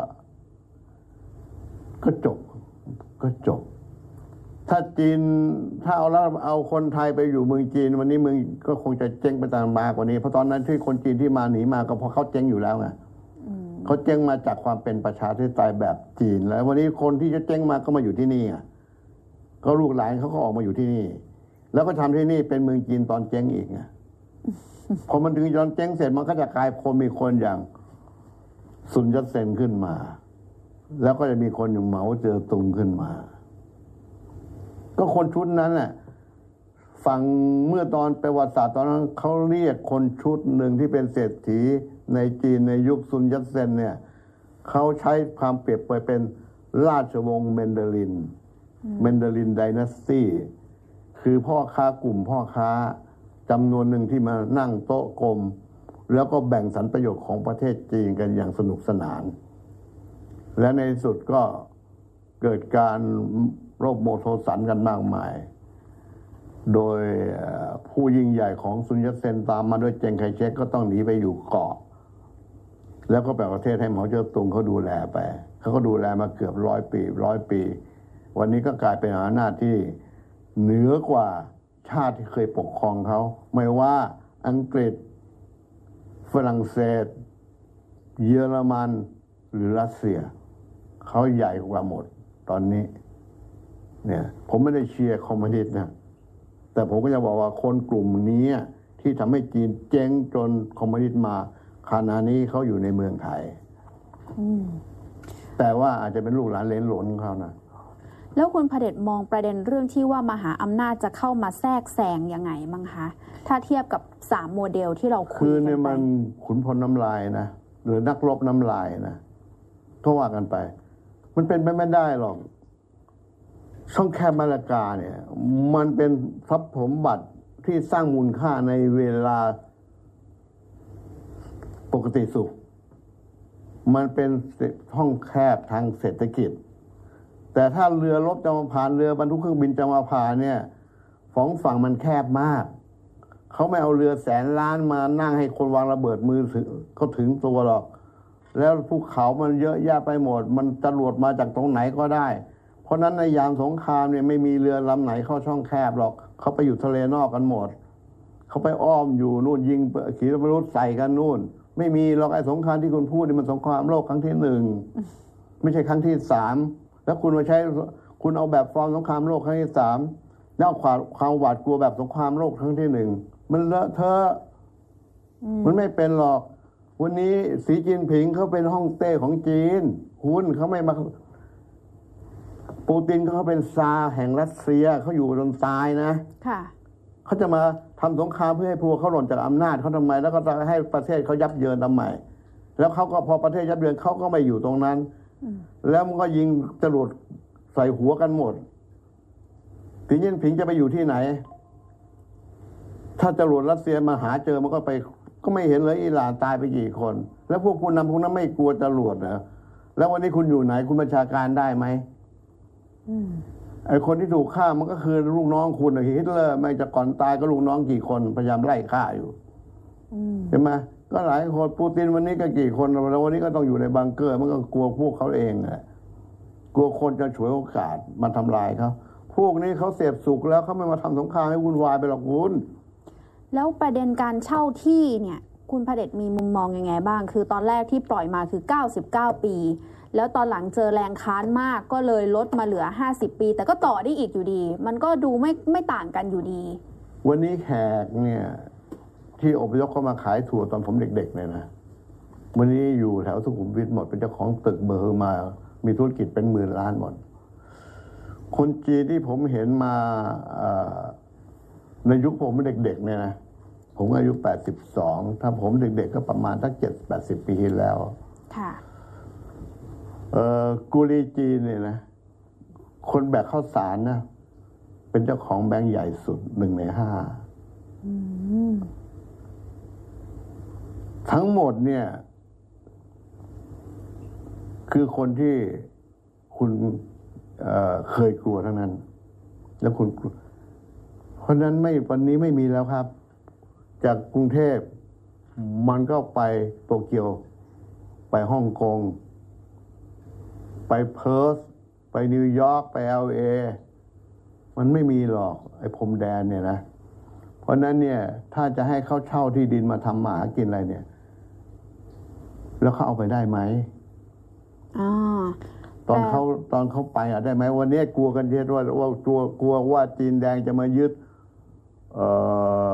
ก็จบก็จบถ้าจีนถ้าเอาแล้วเอาคนไทยไปอยู่เมืองจีนวันนี้เมืองก็คงจะเจ๊งไปตามมากกว่านี้เพราะตอนนั้นที่คนจีนที่มาหนีมาก็เพราะเขาเจ๊งอยู่แล้วไงเขาเจ๊งมาจากความเป็นประชาธิปไตยแบบจีนแล้ววันนี้คนที่จะเจ๊งมาก็มาอยู่ที่นี่อ่ะก็ลูกหลานเขาก็ออกมาอยู่ที่นี่แล้วก็ทำที่นี่เป็นเมืองจีนตอนเจ๊งอีกไงพอมันถึงตอนเจ๊งเสร็จมันก็จะกลายคนมีคนอย่างซุนยัตเซนขึ้นมาแล้วก็จะมีคนอย่างเหมาเจ๋อตุงขึ้นมาก็คนชุดนั้นแหละฝั่งเมื่อตอนประวัติศาสตร์ตอนนั้นเขาเรียกคนชุดหนึ่งที่เป็นเศรษฐีในจีนในยุคซุนยัตเซนเนี่ยเขาใช้ความเปรียบเปรยเป็นราชวงศ์เมนเดลินเมนเดลินไดนาสตี้คือพ่อค้ากลุ่มพ่อค้าจำนวนหนึ่งที่มานั่งโต๊ะกลมแล้วก็แบ่งสรรประโยชน์ของประเทศจีนกันอย่างสนุกสนานและในสุดก็เกิดการรบโมโทสันกันมากมายโดยผู้ยิ่งใหญ่ของซุนยัตเซนตามมาด้วยเจงไคเชกก็ต้องหนีไปอยู่เกาะแล้วก็แบ่งประเทศให้เหมาเจ๋อตุงเขาดูแลไปเขาก็ดูแลมาเกือบร้อยปีร้อยปีวันนี้ก็กลายเป็นอำนาจที่เหนือกว่าชาติที่เคยปกครองเขาไม่ว่าอังกฤษฝรั่งเศสเยอรมันหรือรัสเซียเขาใหญ่กว่าหมดตอนนี้เนี่ยผมไม่ได้เชียร์คอมมิวนิสต์นะแต่ผมก็จะบอกว่าคนกลุ่มนี้ที่ทำให้จีนเจ๊งจนคอมมิวนิสต์มาขณะนี้เขาอยู่ในเมืองไทยแต่ว่าอาจจะเป็นลูกหลานเหลนหลนของเขานะแล้วคุณพเดชมองประเด็นเรื่องที่ว่ามหาอำนาจจะเข้ามาแทรกแซงยังไงบ้างคะถ้าเทียบกับสามโมเดลที่เราคุยกันไปคือเนี่ยมันขุนพลน้ำลายนะหรือนักรบน้ำลายนะก็ว่ากันไปมันเป็นไปไม่ได้หรอกช่องแคบมาลากาเนี่ยมันเป็นทรัพย์สมบัติที่สร้างมูลค่าในเวลาปกติสุขมันเป็นช่องแคบทางเศรษฐกิจแต่ถ้าเรือรบจะมาผ่านเรือบรรทุกเครื่องบินจะมาผ่านเนี่ยฝั่งฝั่งมันแคบมากเขาไม่เอาเรือแสนล้านมานั่งให้คนวางระเบิดมือถึงเขาถึงตัวหรอกแล้วภูเขามันเยอะแยะไปหมดมันจรวดมาจากตรงไหนก็ได้เพราะนั้นในยามสงครามเนี่ยไม่มีเรือลำไหนเข้าช่องแคบหรอกเขาไปอยู่ทะเลนอกกันหมดเขาไปอ้อมอยู่นู่นยิงขีปนาวุธใส่กันนู่นไม่มีหรอกไอ้สงครามที่คุณพูดนี่มันสงครามโลกครั้งที่หนึ่งไม่ใช่ครั้งที่สามแล้วคุณมาใช้คุณเอาแบบฟอร์มสงครามโลกครั้งที่สามแล้วเอาความความหวาดกลัวแบบสงครามโลกครั้งที่หนึ่งมันเลอะเทอะมันไม่เป็นหรอกวันนี้สีจิ้นผิงเขาเป็นฮ่องเต้ของจีนคุณเขาไม่มาปูตินเขาเป็นซาร์แห่งรัสเซียเขาอยู่จนตายนะค่ะเขาจะมาทำสงครามเพื่อให้พวกเขาหล่นจากอำนาจเขาทำไมแล้วก็จะให้ประเทศเขายับเยินทำไมแล้วเขาก็พอประเทศยับเยินเขาก็ไม่อยู่ตรงนั้นแล้วมันก็ยิงจรวดใส่หัวกันหมดสีจิ้นผิงจะไปอยู่ที่ไหนถ้าจรวดรัสเซียมาหาเจอมันก็ไปก็ไม่เห็นเลยอิหร่านตายไปกี่คนแล้วพวกคุณนำพวกนั้นไม่กลัวจรวดเหรอแล้ววันนี้คุณอยู่ไหนคุณบัญชาการได้ไหมไอ้คนที่ถูกฆ่ามันก็คือลูกน้องคุณฮิตเลอร์ไม่จะก่อนตายก็ลูกน้องกี่คนพยายามไล่ฆ่าอยู่ใช่ไหมก็หลายคนปูตินวันนี้ก็กี่คนแล้ววันนี้ก็ต้องอยู่ในบังเกอร์มันก็กลัวพวกเขาเองแหละกลัวคนจะฉวยโอกาสมาทำลายเขาพวกนี้เขาเสพสุขแล้วเขาไม่มาทำสงครามให้วุ่นวายไปหรอกคุณแล้วประเด็นการเช่าที่เนี่ยคุณพระเดชมีมุมมองยังไงบ้างคือตอนแรกที่ปล่อยมาคือเก้าสิบเก้าปีแล้วตอนหลังเจอแรงค้านมากก็เลยลดมาเหลือห้าสิบปีแต่ก็ต่อได้อีกอยู่ดีมันก็ดูไม่ไม่ต่างกันอยู่ดีวันนี้แขกเนี่ยที่อพยพเข้ามาขายถั่วตอนผมเด็กๆเนี่ยนะวันนี้อยู่แถวสุขุมวิทหมดเป็นเจ้าของตึกเบอร์มามีธุรกิจเป็นหมื่นล้านหมดคนจีนที่ผมเห็นมาในยุคผมเป็นเด็กๆเนี่ยนะผมอายุแปดสิบสองถ้าผมเด็กๆก็ประมาณสักเจ็ดแปดสิบปีที่แล้วค่ะเอ่อกุลีจีนเนี่ยนะคนแบกข้าวสารนะเป็นเจ้าของแบงค์ใหญ่สุดหนึ่งในห้าทั้งหมดเนี่ยคือคนที่คุณเอ่อเคยกลัวทั้งนั้นแล้วคุณเพราะนั้นไม่วันนี้ไม่มีแล้วครับจากกรุงเทพมันก็ไปโตเกียวไปฮ่องกงไปเพิร์ธไปนิวยอร์กไป แอล เอ มันไม่มีหรอกไอ้พรมแดนเนี่ยนะเพราะนั้นเนี่ยถ้าจะให้เขาเช่าที่ดินมาทำมาหากินอะไรเนี่ยแล้วเขาเอาไปได้ไหมอ๋อตอนเขาตอนเขาไปอะได้ไหมวันนี้กลัวกันเยอะว่าว่ากลัวกลัวว่าจีนแดงจะมายึดเอ่อ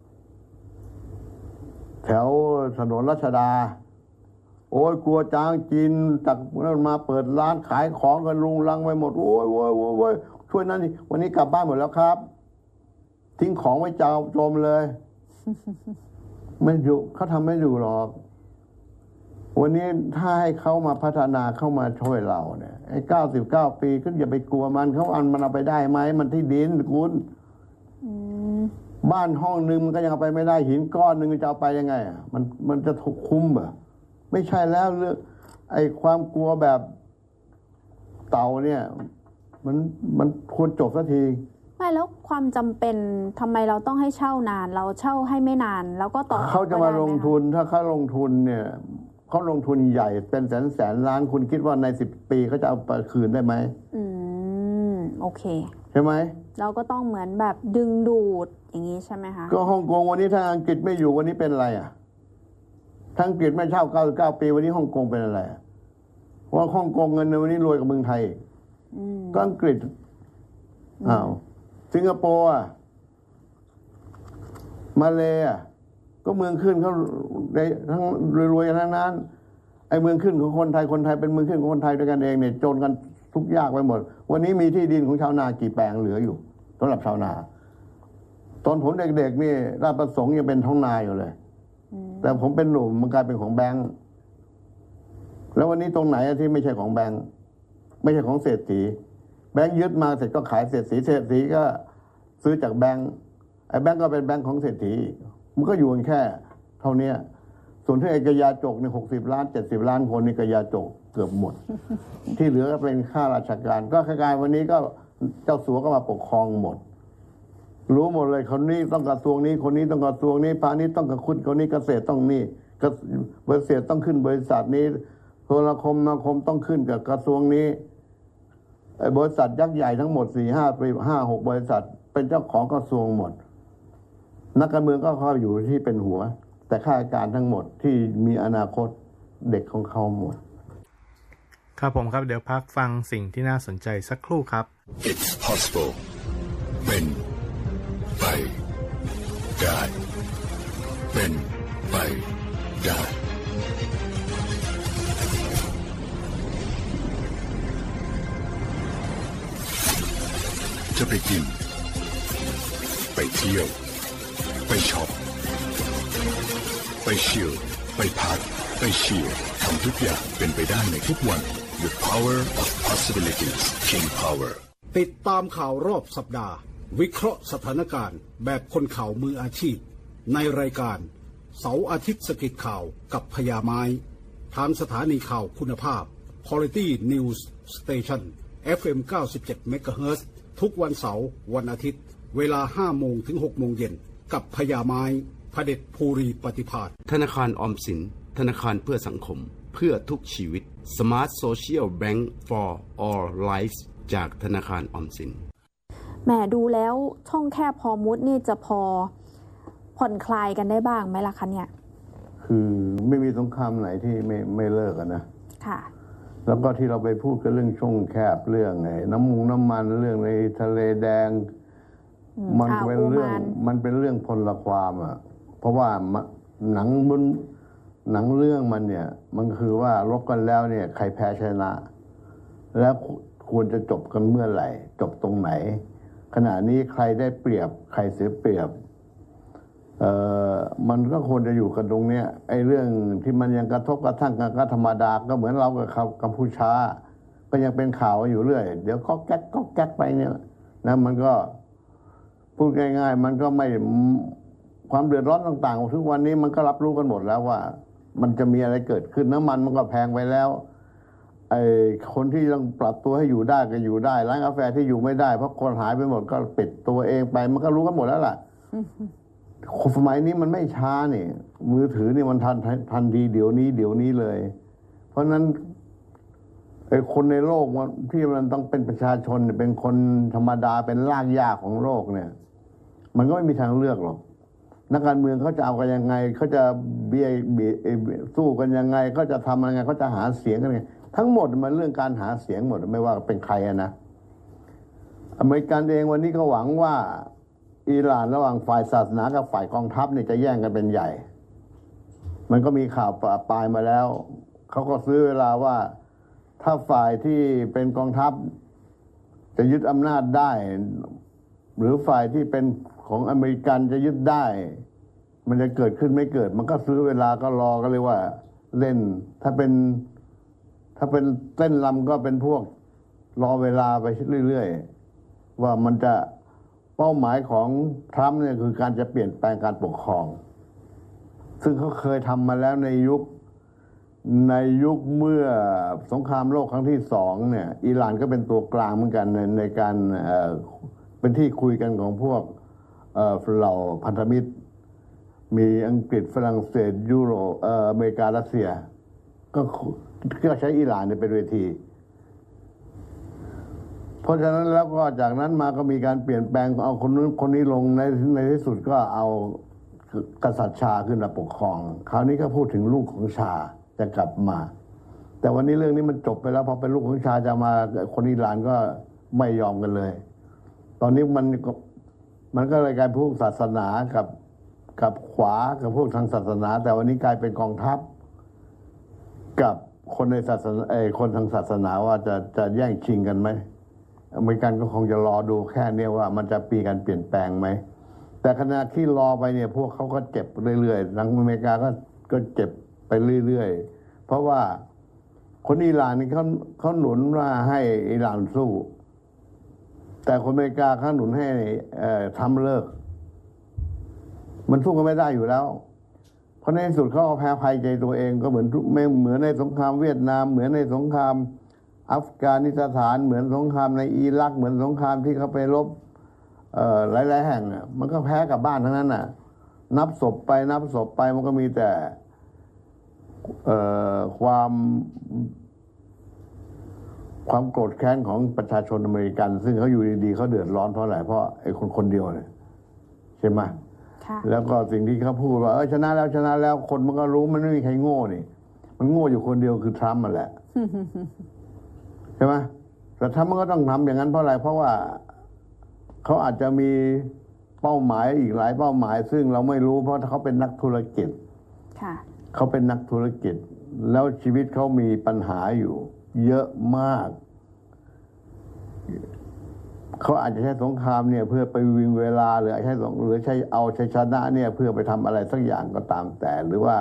แถวถนนรัชดาโอ้ยกลัวจางจีนจากนั้นมาเปิดร้านขายของกันรุงรังไปหมดโอ้ยโอ้ยโอ้ยช่วยนั่นนี่วันนี้กลับบ้านหมดแล้วครับทิ้งของไว้เจ้าโจมเลยไม่อยู่เขาทำไม่อยู่หรอกวันนี้ถ้าให้เขามาพัฒนาเข้ามาช่วยเราเนี่ยไอ้เก้าสิบเก้าปีก็อย่าไปกลัวมันเขาอันมันเอาไปได้ไหมมันที่ดินคุณบ้านห้องนึงมันก็ยังเอาไปไม่ได้หินก้อนนึงจะเอาไปยังไงอ่ะมันมันจะถูกคุ้มเหรอไม่ใช่แล้วเรื่องไอ้ความกลัวแบบเต่าเนี่ยมันมันควรจบสักทีไม่แล้วความจำเป็นทำไมเราต้องให้เช่านานเราเช่าให้ไม่นานแล้วก็ต่อเขาจะมาลงทุนถ้าเขาลงทุนเนี่ยเขาลงทุนใหญ่เป็นแสนแสนล้านคุณคิดว่าในสิบปีเขาจะเอาไปคืนได้ไหมอืมโอเคใช่ไหมเราก็ต้องเหมือนแบบดึงดูดอย่างนี้ใช่ไหมคะก็ฮ่องกงวันนี้ถ้าอังกฤษไม่อยู่วันนี้เป็นอะไรอ่ะทั้งอังกฤษไม่เช่าเก้าสิบเก้าปีวันนี้ฮ่องกงเป็นอะไรเพราะฮ่องกงเงินในวันนี้รวยกว่าเมืองไทยก็อังกฤษอ้าวสิงคโปร์อ่ะมาเลย์อ่ะก็เมืองขึ้นเขาได้ทั้งรวยๆทั้งนั้นไอ้เมืองขึ้นของคนไทยคนไทยเป็นเมืองขึ้นของคนไทยด้วยกันเองเนี่ยจนกันทุกยากไปหมดวันนี้มีที่ดินของชาวนากี่แปลงเหลืออยู่สำหรับชาวนาตอนผมเด็กๆนี่ราชประสงค์ยังเป็นท้องนาอยู่เลยแต่ผมเป็นหนุ่มมันกลายเป็นของแบงค์แล้ววันนี้ตรงไหนที่ไม่ใช่ของแบงค์ไม่ใช่ของเศรษฐีแบงค์ยึดมาเสร็จก็ขายเศรษฐีเศรษฐีก็ซื้อจากแบงค์ไอ้แบงค์ก็เป็นแบงค์ของเศรษฐีมันก็อยู่กันแค่เท่านี้ส่วนที่ไอ้กยาจกเนี่ยหกสิบล้านเจ็ดสิบล้านคนนี่กยาจกเกือบหมดที่เหลือก็เป็นข้าราชการก็ข้าราชการวันนี้ก็เจ้าสัวก็มาปกครองหมดรู้หมดเลยคนนี้ต้องกระทรวงนี้คนนี้ต้องกระทรวงนี้พาณิชย์ต้องกระคุณคนนี้เกษตรต้องนี่บริษัทต้องขึ้นบริษัทนี้โทรคมนาคมต้องขึ้นกับกระทรวงนี้ไอ้บริษัทยักษ์ใหญ่ทั้งหมดสี่ห้าปีห้าหกบริษัทเป็นเจ้าของกระทรวงหมดนักการเมืองก็เข้าอยู่ที่เป็นหัวแต่ข้าราชการทั้งหมดที่มีอนาคตเด็กของเขาหมดครับผมครับเดี๋ยวพักฟังสิ่งที่น่าสนใจสักครู่ครับ It's possible เป็นไปได้เป็นไปได้จะไปกิน ไปเที่ยว ไปช็อป ไปชิล ไปพัก ไปเชียร์ทำทุกอย่างเป็นไปได้ในทุกวัน The power of possibilities King Power ติดตามข่าวรอบสัปดาห์วิเคราะห์สถานการณ์แบบคนข่าวมืออาชีพในรายการเสาร์อาทิตย์สกิดข่าวกับพญาไม้ทางสถานีข่าวคุณภาพ Quality News Station เอฟ เอ็ม เก้าสิบเจ็ด เมกะเฮิรตซ์ ทุกวันเสาร์วันอาทิตย์เวลาห้าโมงถึงหกโมงเย็นกับพญาไม้พเด็จภูริปฏิภาณธนาคารออมสินธนาคารเพื่อสังคมเพื่อทุกชีวิต Smart Social Bank for All Lives จากธนาคารออมสินแหมดูแล้วช่องแคบพอมุดนี่จะพอผ่อนคลายกันได้บ้างไหมล่ะคะเนี่ยคือไม่มีสงครามไหนที่ไม่ไม่เลิกกันนะค่ะแล้วก็ที่เราไปพูดกันเรื่องช่องแคบเรื่องไงน้ำมูน้ำมันเรื่องในทะเลแดงมันเป็นเรื่องมันเป็นเรื่องพลความอ่ะเพราะว่าหนังมันหนังเรื่องมันเนี่ยมันคือว่ารบกันแล้วเนี่ยใครแพ้ชนะแล้วควรจะจบกันเมื่อไหร่จบตรงไหนขณะนี้ใครได้เปรียบใครเสียเปรียบเอ่อมันก็ควรจะอยู่กันตรงเนี้ยไอ้เรื่องที่มันยังกระทบกระทั่งกันก็ธรรมดาก็เหมือนเรากับกัมพูชาก็ยังเป็นข่าวอยู่เรื่อยเดี๋ยวก็แก๊กก็แก๊กไปเนี่ยนะมันก็พูดง่ายๆมันก็ไม่ความเดือดร้อนต่างๆทุกวันนี้มันก็รับรู้กันหมดแล้วว่ามันจะมีอะไรเกิดขึ้นน้ำมันมันก็แพงไปแล้วไอ้คนที่ต้องปรับตัวให้อยู่ได้ก็อยู่ได้ร้านกาแฟที่อยู่ไม่ได้เพราะคนหายไปหมดก็ปิดตัวเองไปมันก็รู้กันหมดแล้วล่ะสมัยนี้มันไม่ช้านี่มือถือนี่มันทันทันทีเดี๋ยวนี้เดี๋ยวนี้เลยเพราะนั้นไอ้คนในโลกที่มันต้องเป็นประชาชนเป็นคนธรรมดาเป็นรากหญ้าของโลกเนี่ยมันก็ไม่มีทางเลือกหรอกนักการเมืองเขาจะเอากันยังไงเขาจะเบียดสู้กันยังไงเขาจะทำยังไงเขาจะหาเสียงกันยังไงทั้งหมดมันเรื่องการหาเสียงหมดไม่ว่าเป็นใครนะอเมริกันเองวันนี้ก็หวังว่าอิหร่านระหว่างฝ่ายศาสนากับฝ่ายกองทัพเนี่ยจะแย่งกันเป็นใหญ่มันก็มีข่าวปลายมาแล้วเขาก็ซื้อเวลาว่าถ้าฝ่ายที่เป็นกองทัพจะยึดอำนาจได้หรือฝ่ายที่เป็นของอเมริกันจะยึดได้มันจะเกิดขึ้นไม่เกิดมันก็ซื้อเวลาก็รอก็เลยว่าเล่นถ้าเป็นถ้าเป็นเต้นลำก็เป็นพวกรอเวลาไปเรื่อยๆว่ามันจะเป้าหมายของทรัมป์เนี่ยคือการจะเปลี่ยนแปลงการปกครองซึ่งเขาเคยทำมาแล้วในยุคในยุคเมื่อสงครามโลกครั้งที่สองเนี่ยอิหร่านก็เป็นตัวกลางเหมือนกันในในการเอ่อเป็นที่คุยกันของพวกเอ่อเหล่าพันธมิตรมีอังกฤษฝรั่งเศสยุโรปเอ่ออเมริการัสเซียก็ก็ใช้อิหร่านเป็นเวทีเพราะฉะนั้นแล้วก็จากนั้นมาก็มีการเปลี่ยนแปลงเอาคนนู้นคนนี้ลงในในที่สุดก็เอากษัตริย์ชาขึ้นมาปกครองคราวนี้ก็พูดถึงลูกของชาจะกลับมาแต่วันนี้เรื่องนี้มันจบไปแล้วพอเป็นลูกของชาจะมาคนอิหร่านก็ไม่ยอมกันเลยตอนนี้มันมันก็เลยกลายเป็นพวกศาสนากับกับขวากับพวกทางศาสนาแต่วันนี้กลายเป็นกองทัพกับคนในศาสนาเออคนทางศาสนาว่าจะจะแย่งชิงกันไหมอเมริกันก็คงจะรอดูแค่นี้ว่ามันจะมีการเปลี่ยนแปลงไหมแต่ขณะที่รอไปเนี่ยพวกเขาก็เจ็บเรื่อยๆทางอเมริกาก็ก็เจ็บไปเรื่อยๆเพราะว่าคนอิหร่านนี่เขาเขาหนุนว่าให้อิหร่านสู้แต่คนอเมริกาเขาหนุนให้ทำเลิกมันสู้กันไม่ได้อยู่แล้วเพราะในที่สุดเขาเอาแพ้ภัยใจตัวเองก็เหมือนไม่เหมือนในสงครามเวียดนามเหมือนในสงครามอัฟกานิสถานเหมือนสงครามในอิรักเหมือนสงครามที่เขาไปรบหลายๆแห่งมันก็แพ้กับบ้านทั้งนั้นน่ะนับศพไปนับศพไปมันก็มีแต่ความความโกรธแค้นของประชาชนอเมริกันซึ่งเขาอยู่ดีๆเขาเดือดร้อนเพราะอะไรเพราะไอ้คนคนเดียวเนี่ยใช่ไหมแล้วก็สิ่งที่เขาพูดว่าเออชนะแล้วชนะแล้วคนมันก็รู้มันไม่มีใครโง่นี่มันโง่อยู่คนเดียวคือทรัมป์มันแหละใช่ไหมแต่ทรัมป์มันก็ต้องทำอย่างนั้นเพราะอะไรเพราะว่าเขาอาจจะมีเป้าหมายอีกหลายเป้าหมายซึ่งเราไม่รู้เพราะเขาเป็นนักธุรกิจเขาเป็นนักธุรกิจแล้วชีวิตเขามีปัญหาอยู่เยอะมากเขาอาจจะใช้สงครามเนี่ยเพื่อไปวิงเวลาหรือใช้หรือใช้เอาชัยชนะเนี่ยเพื่อไปทำอะไรสักอย่างก็ตามแต่หรือว่า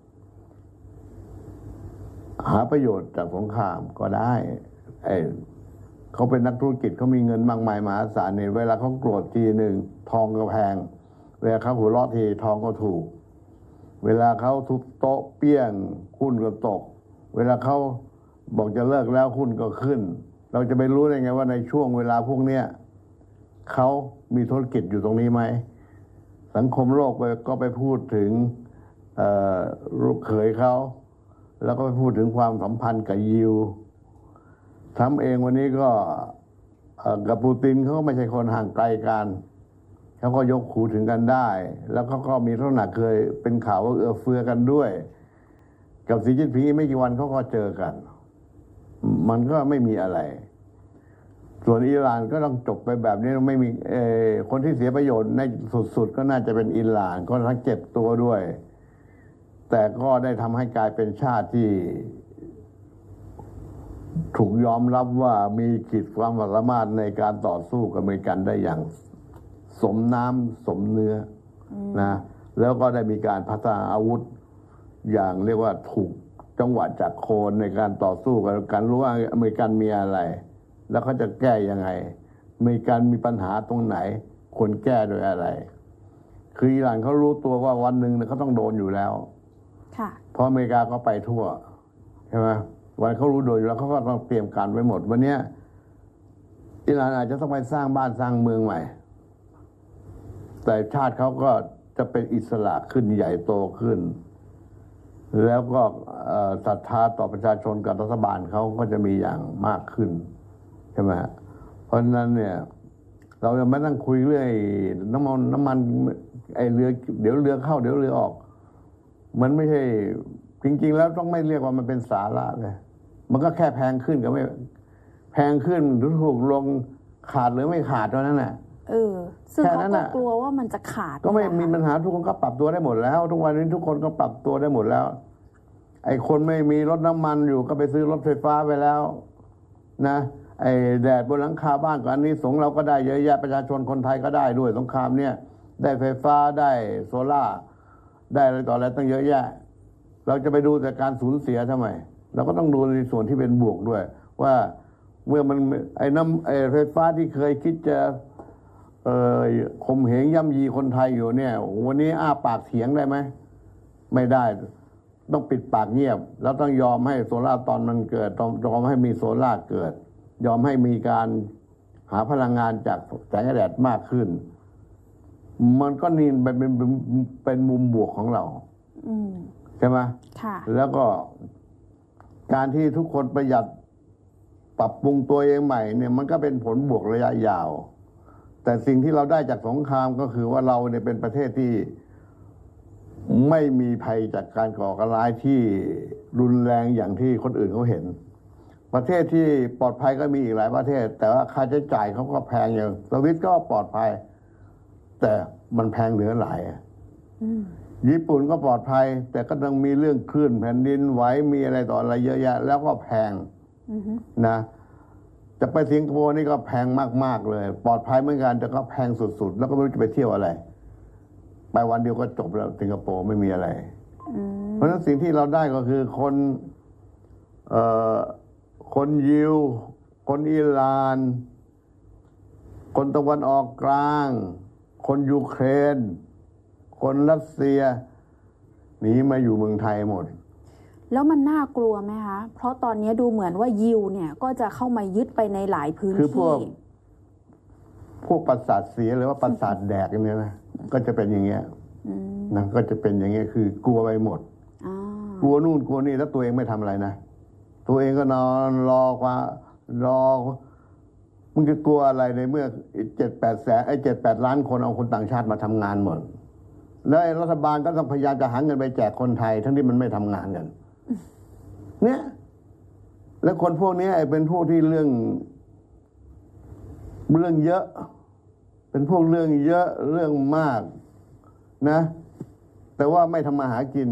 หาประโยชน์จากสงครามก็ได้ไอ้เขาเป็นนักธุรกิจเขามีเงินมากมายมหาศาลเนี่ยเวลาเขาโกรธทีหนึ่งทองก็แพงเวลาเขาหัวเราะทีทองก็ถูกเวลาเขาทุบโต๊ะเปี้ยงหุ้นก็ตกเวลาเขาบอกจะเลิกแล้วหุ้นก็ขึ้นเราจะไปรู้ได้ไงว่าในช่วงเวลาพวกเนี้ยเขามีธุรกิจอยู่ตรงนี้ไหมสังคมโลกไปก็ไปพูดถึงลูกเขยเขาแล้วก็ไปพูดถึงความสัมพันธ์กับยิวทำเองวันนี้ก็กับปูตินเขาก็ไม่ใช่คนห่างไกลกันเขาก็ยกหูถึงกันได้แล้วเขาก็มีลักษณะเคยเป็นข่าวว่าเอื้อเฟื้อกันด้วยกับสีจิ้นผิงไม่กี่วันเขาก็เจอกันมันก็ไม่มีอะไรส่วนอิหร่านก็ต้องจบไปแบบนี้ไม่มีคนที่เสียประโยชน์ในสุดๆก็น่าจะเป็นอิหร่านก็ทั้งเจ็บตัวด้วยแต่ก็ได้ทำให้กลายเป็นชาติที่ถูกยอมรับว่ามีขีดความสามารถในการต่อสู้กับอเมริกันได้อย่างสมน้ำสมเนื้อนะแล้วก็ได้มีการพัฒนาอาวุธอย่างเรียกว่าถูกจังหวะจากโคนในการต่อสู้กับการรู้ว่าอเมริกันมีอะไรแล้วเขาจะแก้ยังไงอเมริกันมีปัญหาตรงไหนควรแก้โดยอะไรคืออิหร่านเขารู้ตัวว่าวันหนึ่งเขาต้องโดนอยู่แล้วเพราะอเมริกาก็ไปทั่วใช่ไหมวันเขารู้โดยอยู่แล้วเขาก็ต้องเตรียมการไว้หมดวันนี้อิหร่านอาจจะต้องไปสร้างบ้านสร้างเมืองใหม่แต่ชาติเขาก็จะเป็นอิสระขึ้นใหญ่โตขึ้นแล้วก็ศรัทธาต่อประชาชนกับรัฐบาลเขาก็จะมีอย่างมากขึ้นใช่ไหมเพราะฉะนั้นเนี่ยเราจะไม่ต้องคุยเรื่องน้ำมันน้ำมันไอเรือเดี๋ยวเรือเข้าเดี๋ยวเรือออกมันไม่ใช่จริงๆแล้วต้องไม่เรียกว่ามันเป็นสาระเลยมันก็แค่แพงขึ้นก็ไม่แพงขึ้นหรือถูกลงขาดหรือไม่ขาดเท่านั้นแหละเออซึ่งเขาก็กลัวว่ามันจะขาดก็ไม่มีปัญหาทุกคนก็ปรับตัวได้หมดแล้วทุกวันนี้ทุกคนก็ปรับตัวได้หมดแล้วไอ้คนไม่มีรถน้ำมันอยู่ก็ไปซื้อรถไฟฟ้าไปแล้วนะไอ้แดดบนหลังคาบ้านก่อนนี้สงเราก็ได้เยอะแยะประชาชนคนไทยก็ได้ด้วยสงครามเนี่ยได้ไฟฟ้าได้โซล่าได้อะไรต่ออะไรตั้งเยอะแยะเราจะไปดูแต่การสูญเสียทำไมเราก็ต้องดูในส่วนที่เป็นบวกด้วยว่าเมื่อมันไอ้น้ำไอ้ไฟฟ้าที่เคยคิดจะเอ่อข่มเหงย่ำยีคนไทยอยู่เนี่ยวันนี้อ้าปากเถียงได้ไหมไม่ได้ต้องปิดปากเงียบแล้วต้องยอมให้โซล่าตอนมันเกิดยอมให้มีโซล่าเกิดยอมให้มีการหาพลังงานจากแสงแดดมากขึ้นมันก็นี่เป็นเป็นเป็นมุมบวกของเราใช่ไหมแล้วก็การที่ทุกคนประหยัดปรับปรุงตัวเองใหม่เนี่ยมันก็เป็นผลบวกระยะยาวแต่สิ่งที่เราได้จากสงครามก็คือว่าเราเนี่ยเป็นประเทศที่ไม่มีภัยจากการก่อการร้ายที่รุนแรงอย่างที่คนอื่นเขาเห็นประเทศที่ปลอดภัยก็มีอีกหลายประเทศแต่ว่าค่าใช้จ่ายเขาก็แพงอย่างสวิตก็ปลอดภัยแต่มันแพงเหลือหลายญี่ปุ่นก็ปลอดภัยแต่ก็ต้องมีเรื่องคลื่นแผ่นดินไหวมีอะไรต่ออะไรเยอะแยะแล้วก็แพงนะจะไปสิงคโปร์นี่ก็แพงมากๆเลยปลอดภัยเหมือนกันแต่ก็แพงสุดๆแล้วก็ไม่รู้จะไปเที่ยวอะไรไปวันเดียวก็จบแล้วสิงคโปร์ไม่มีอะไรเพราะฉะนั้นสิ่งที่เราได้ก็คือคนเอ่อคนยิวคนอิหร่านคนตะวันออกกลางคนยูเครนคนรัสเซียหนีมาอยู่เมืองไทยหมดแล้วมันน่ากลัวไหมคะเพราะตอนนี้ดูเหมือนว่ายิวเนี่ยก็จะเข้ามายึดไปในหลายพื้นที่คือพวกพวกประสาทเสียหรือว่าประสาทแดกเนี่ยนะก็จะเป็นอย่างเงี้ยนะก็จะเป็นอย่างเงี้ยคือกลัวไปหมดกลัวนู่นกลัวนี่แล้วตัวเองไม่ทำอะไรนะตัวเองก็นอนรอว่ารอมึงจะกลัวอะไรในเมื่อเจ็ดแปดแสนไอ้เจ็ดแปดล้านคนเอาคนต่างชาติมาทำงานหมดแล้วรัฐบาลก็ต้องพยายามจะหาเงินไปแจกคนไทยทั้งที่มันไม่ทำงานกันเนี่ยแล้วคนพวกนี้เป็นพวกที่เรื่องเรื่องเยอะเป็นพวกเรื่องเยอะเรื่องมากนะแต่ว่าไม่ทำมาหากิน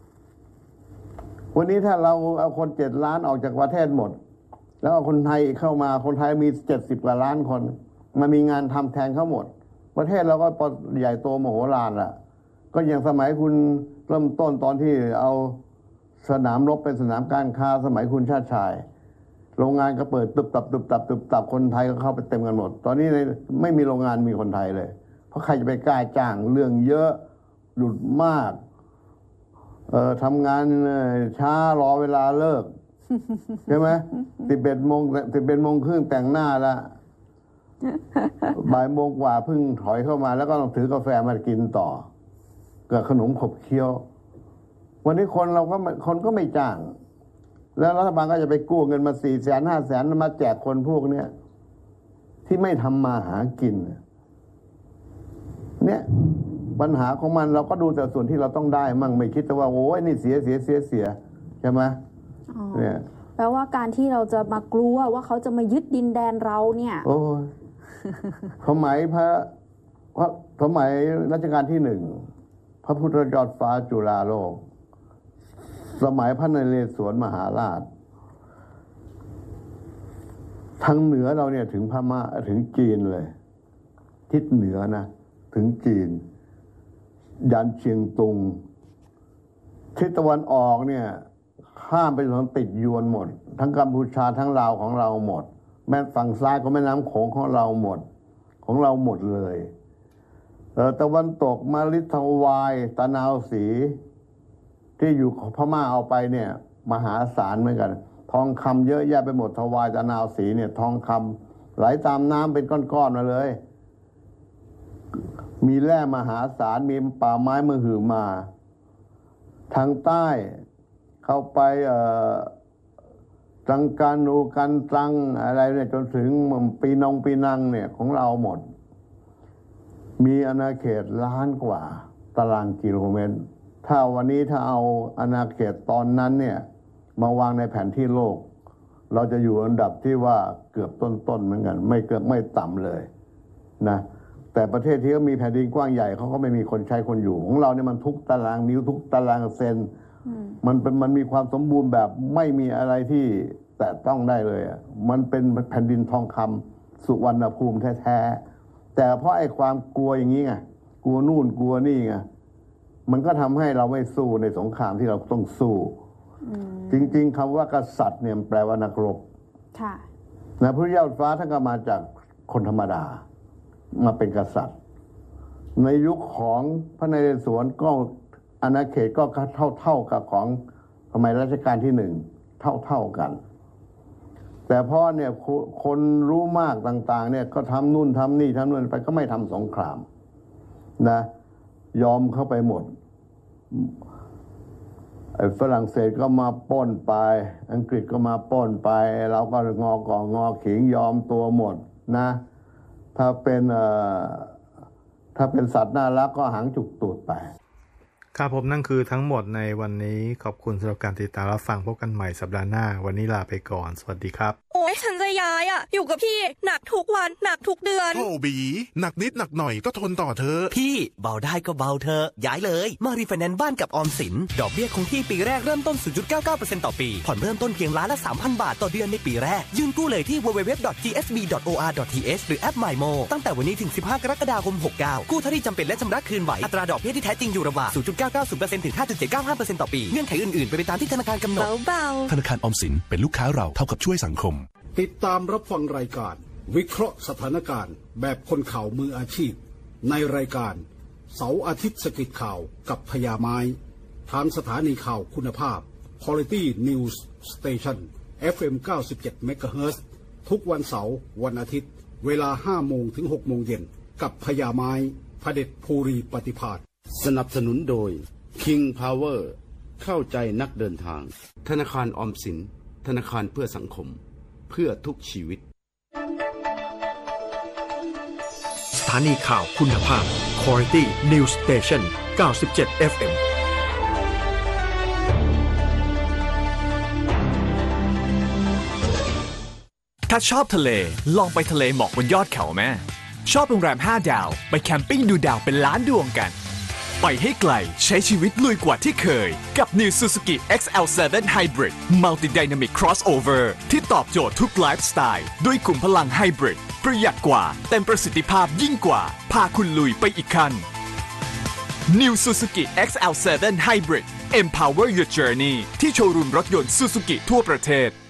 วันนี้ถ้าเราเอาคนเจ็ดล้านออกจากประเทศหมดแล้วเอาคนไทยเข้ามาคนไทยมีเจ็ดสิบกว่าล้านคนมันมีงานทำแทนเขาหมดประเทศเราก็ใหญ่โตมโหฬารอ่ะก็อย่างสมัยคุณเริ่มต้นตอนที่เอาสนามรบเป็นสนามการค้าสมัยคุณชาติชายโรงงานก็เปิดตึบตับตึบตับตึบตับคนไทยก็เข้าไปเต็มกันหมดตอนนี้ไม่มีโรงงานมีคนไทยเลยเพราะใครจะไปกล้าจ้างเรื่องเยอะหลุดมากเอ่อทำงานช้ารอเวลาเลิกใช่ไหมสิบเอ็ดโมงสิบเอ็ดโมงครึ่งแต่งหน้าละบ่ายโมงกว่าเพิ่งถอยเข้ามาแล้วก็ต้องถือกาแฟมากินต่อกับขนมขบเคี้ยววันนี้คนเราก็คนก็ไม่จ้างแล้วรัฐบาลก็จะไปกู้เงินมาสี่แสนห้าแสนมาแจกคนพวกเนี้ยที่ไม่ทำมาหากินเนี่ยปัญหาของมันเราก็ดูแต่ส่วนที่เราต้องได้มั่งไม่คิดแต่ว่าโอ้ยนี่เสียเสียเสียเสียใช่ไหมเนี่ยแปลว่าการที่เราจะมากลัวว่าเขาจะมายึดดินแดนเราเนี่ยโอ้ยสมัยพระพระสมัยรัชกาลที่หนึ่งพระพุทธยอดฟ้าจุฬาโลกสมัยพระนเรศวรมหาราชทางเหนือเราเนี่ยถึงพม่าถึงจีนเลยทิศเหนือนะถึงจีนยันเชียงตุงทิศตะวันออกเนี่ยข้ามไปจนติดยวนหมดทั้งกัมพูชาทั้งลาวของเราหมดแม้ฝั่งซ้ายของแม่น้ำโขงของเราหมดของเราหมดเลยเออตะวันตกมาลิทวายตะนาวศรีที่อยู่พม่าเอาไปเนี่ยมหาศาลเหมือนกันทองคำเยอะแยะไปหมดทวายตะนาวศรีเนี่ยทองคำไหลตามน้ำเป็นก้อนๆมาเลยมีแร่มหาศาลมีป่าไม้มือหือมาทางใต้เข้าไปเอ่อตรังกานูกันตรังอะไรเนี่ยจนถึงปีนงปีนังเนี่ยของเราหมดมีอาณาเขตล้านกว่าตารางกิโลเมตรถ้าวันนี้ถ้าเอาอาณาเขตตอนนั้นเนี่ยมาวางในแผนที่โลกเราจะอยู่อันดับที่ว่าเกือบต้นๆเหมือนกันไม่เกือบไม่ต่ำเลยนะแต่ประเทศที่เขามีแผ่นดินกว้างใหญ่เขาก็ไม่มีคนใช้คนอยู่ของเราเนี่ยมันทุกตารางนิ้วทุกตารางเซนมันเป็นมันมีความสมบูรณ์แบบไม่มีอะไรที่แตะต้องได้เลยอ่ะมันเป็นแผ่นดินทองคำสุวรรณภูมิแท้ๆแต่เพราะไอ้ความกลัวอย่างนี้ไงกลัวนู่นกลัวนี่ไงมันก็ทำให้เราไม่สู้ในสงครามที่เราต้องสู้จริงๆคำว่ากษัตริย์เนี่ยแปลว่านักรบนะพระเจ้าฟ้าท่านก็มาจากคนธรรมดามาเป็นกษัตริย์ในยุคของพระนเรศวรก็อาณาเขตก็เท่าเท่ากับของสมัยรัชกาลที่หนึ่งเท่าเท่ากันแต่พอเนี่ยคนรู้มากต่างๆเนี่ยก็ทำนู่นทำนี่ทำนู่นไปก็ไม่ทำสงครามนะยอมเข้าไปหมดไอ้ฝรั่งเศสก็มาป้นไปอังกฤษก็มาป้นไปเราก็งอกองอขิงยอมตัวหมดนะถ้าเป็นเอ่อถ้าเป็นสัตว์น่ารักก็หางจุกตูดไปครับผมนั่นคือทั้งหมดในวันนี้ขอบคุณสำหรับการติดตามรับฟังพบกันใหม่สัปดาห์หน้าวันนี้ลาไปก่อนสวัสดีครับโอ้ยฉันจะย้ายอ่ะอยู่กับพี่หนักทุกวันหนักทุกเดือนโอ้บีหนักนิดหนักหน่อยก็ทนต่อเธอพี่เบาได้ก็เบาเธอย้ายเลยมารีไฟแนนซ์บ้านกับออมสินดอกเบี้ยคงที่ปีแรกเริ่มต้น ศูนย์จุดเก้าเก้าเปอร์เซ็นต์ ต่อปีผ่อนเริ่มต้นเพียงล้านละ สามพัน บาทต่อเดือนในปีแรกยื่นกู้เลยที่ ดับเบิลยู ดับเบิลยู ดับเบิลยู ดอท ที เอส บี ดอท โอ อาร์ ดอท ที เอช หรือแอป MyMo ตั้งแต่วันนี้ถึงสิบห้ากรกฎาคมหกเก้ากู้เท่าที่จำเป็นและชำระคืนไหวอัตราดอกเบี้ยที่แท้จริงอยู่ระหว่าง ศูนย์จุดเก้าเก้าศูนย์เปอร์เซ็นต์ ถึง ห้าจุดเจ็ดเก้าห้าเปอร์เซ็นต์ ต่อปีเงื่อนไขอื่นๆไปตามที่ธนาคารกำหนดเบาๆธนาคารออมสินเป็นลูกค้าเราเท่ากับช่วยสังคมติดตามรับฟังรายการวิเคราะห์สถานการณ์แบบคนข่าวมืออาชีพในรายการเสาร์อาทิตย์สกิดข่าวกับพญาไม้ทางสถานีข่าวคุณภาพ Quality News Station เอฟ เอ็ม เก้าสิบเจ็ด เมกะเฮิรตซ์ ทุกวันเสาร์วันอาทิตย์เวลาห้าโมงถึงหกโมงเย็นกับพญาไม้พเด็จภูริปฏิภาณสนับสนุนโดย King Power เข้าใจนักเดินทางธนาคารออมสินธนาคารเพื่อสังคมเพื่อทุกชีวิตสถานีข่าวคุณภาพ Quality News Station เก้าสิบเจ็ด เอฟ เอ็มถ้าชอบทะเลลองไปทะเลหมอกบนยอดเขาแม่ชอบโรงแรมห้าดาวไปแคมปิ้งดูดาวเป็นล้านดวงกันไปให้ไกลใช้ชีวิตลุยกว่าที่เคยกับ New Suzuki เอ็กซ์ แอล เซเว่น Hybrid Multi Dynamic Crossover ที่ตอบโจทย์ทุกไลฟ์สไตล์ด้วยขุมพลังไฮบริดประหยัดกว่าเต็มประสิทธิภาพยิ่งกว่าพาคุณลุยไปอีกขั้น New Suzuki เอ็กซ์ แอล เซเว่น Hybrid Empower Your Journey ที่โชว์รูมรถยนต์ Suzuki ทั่วประเทศ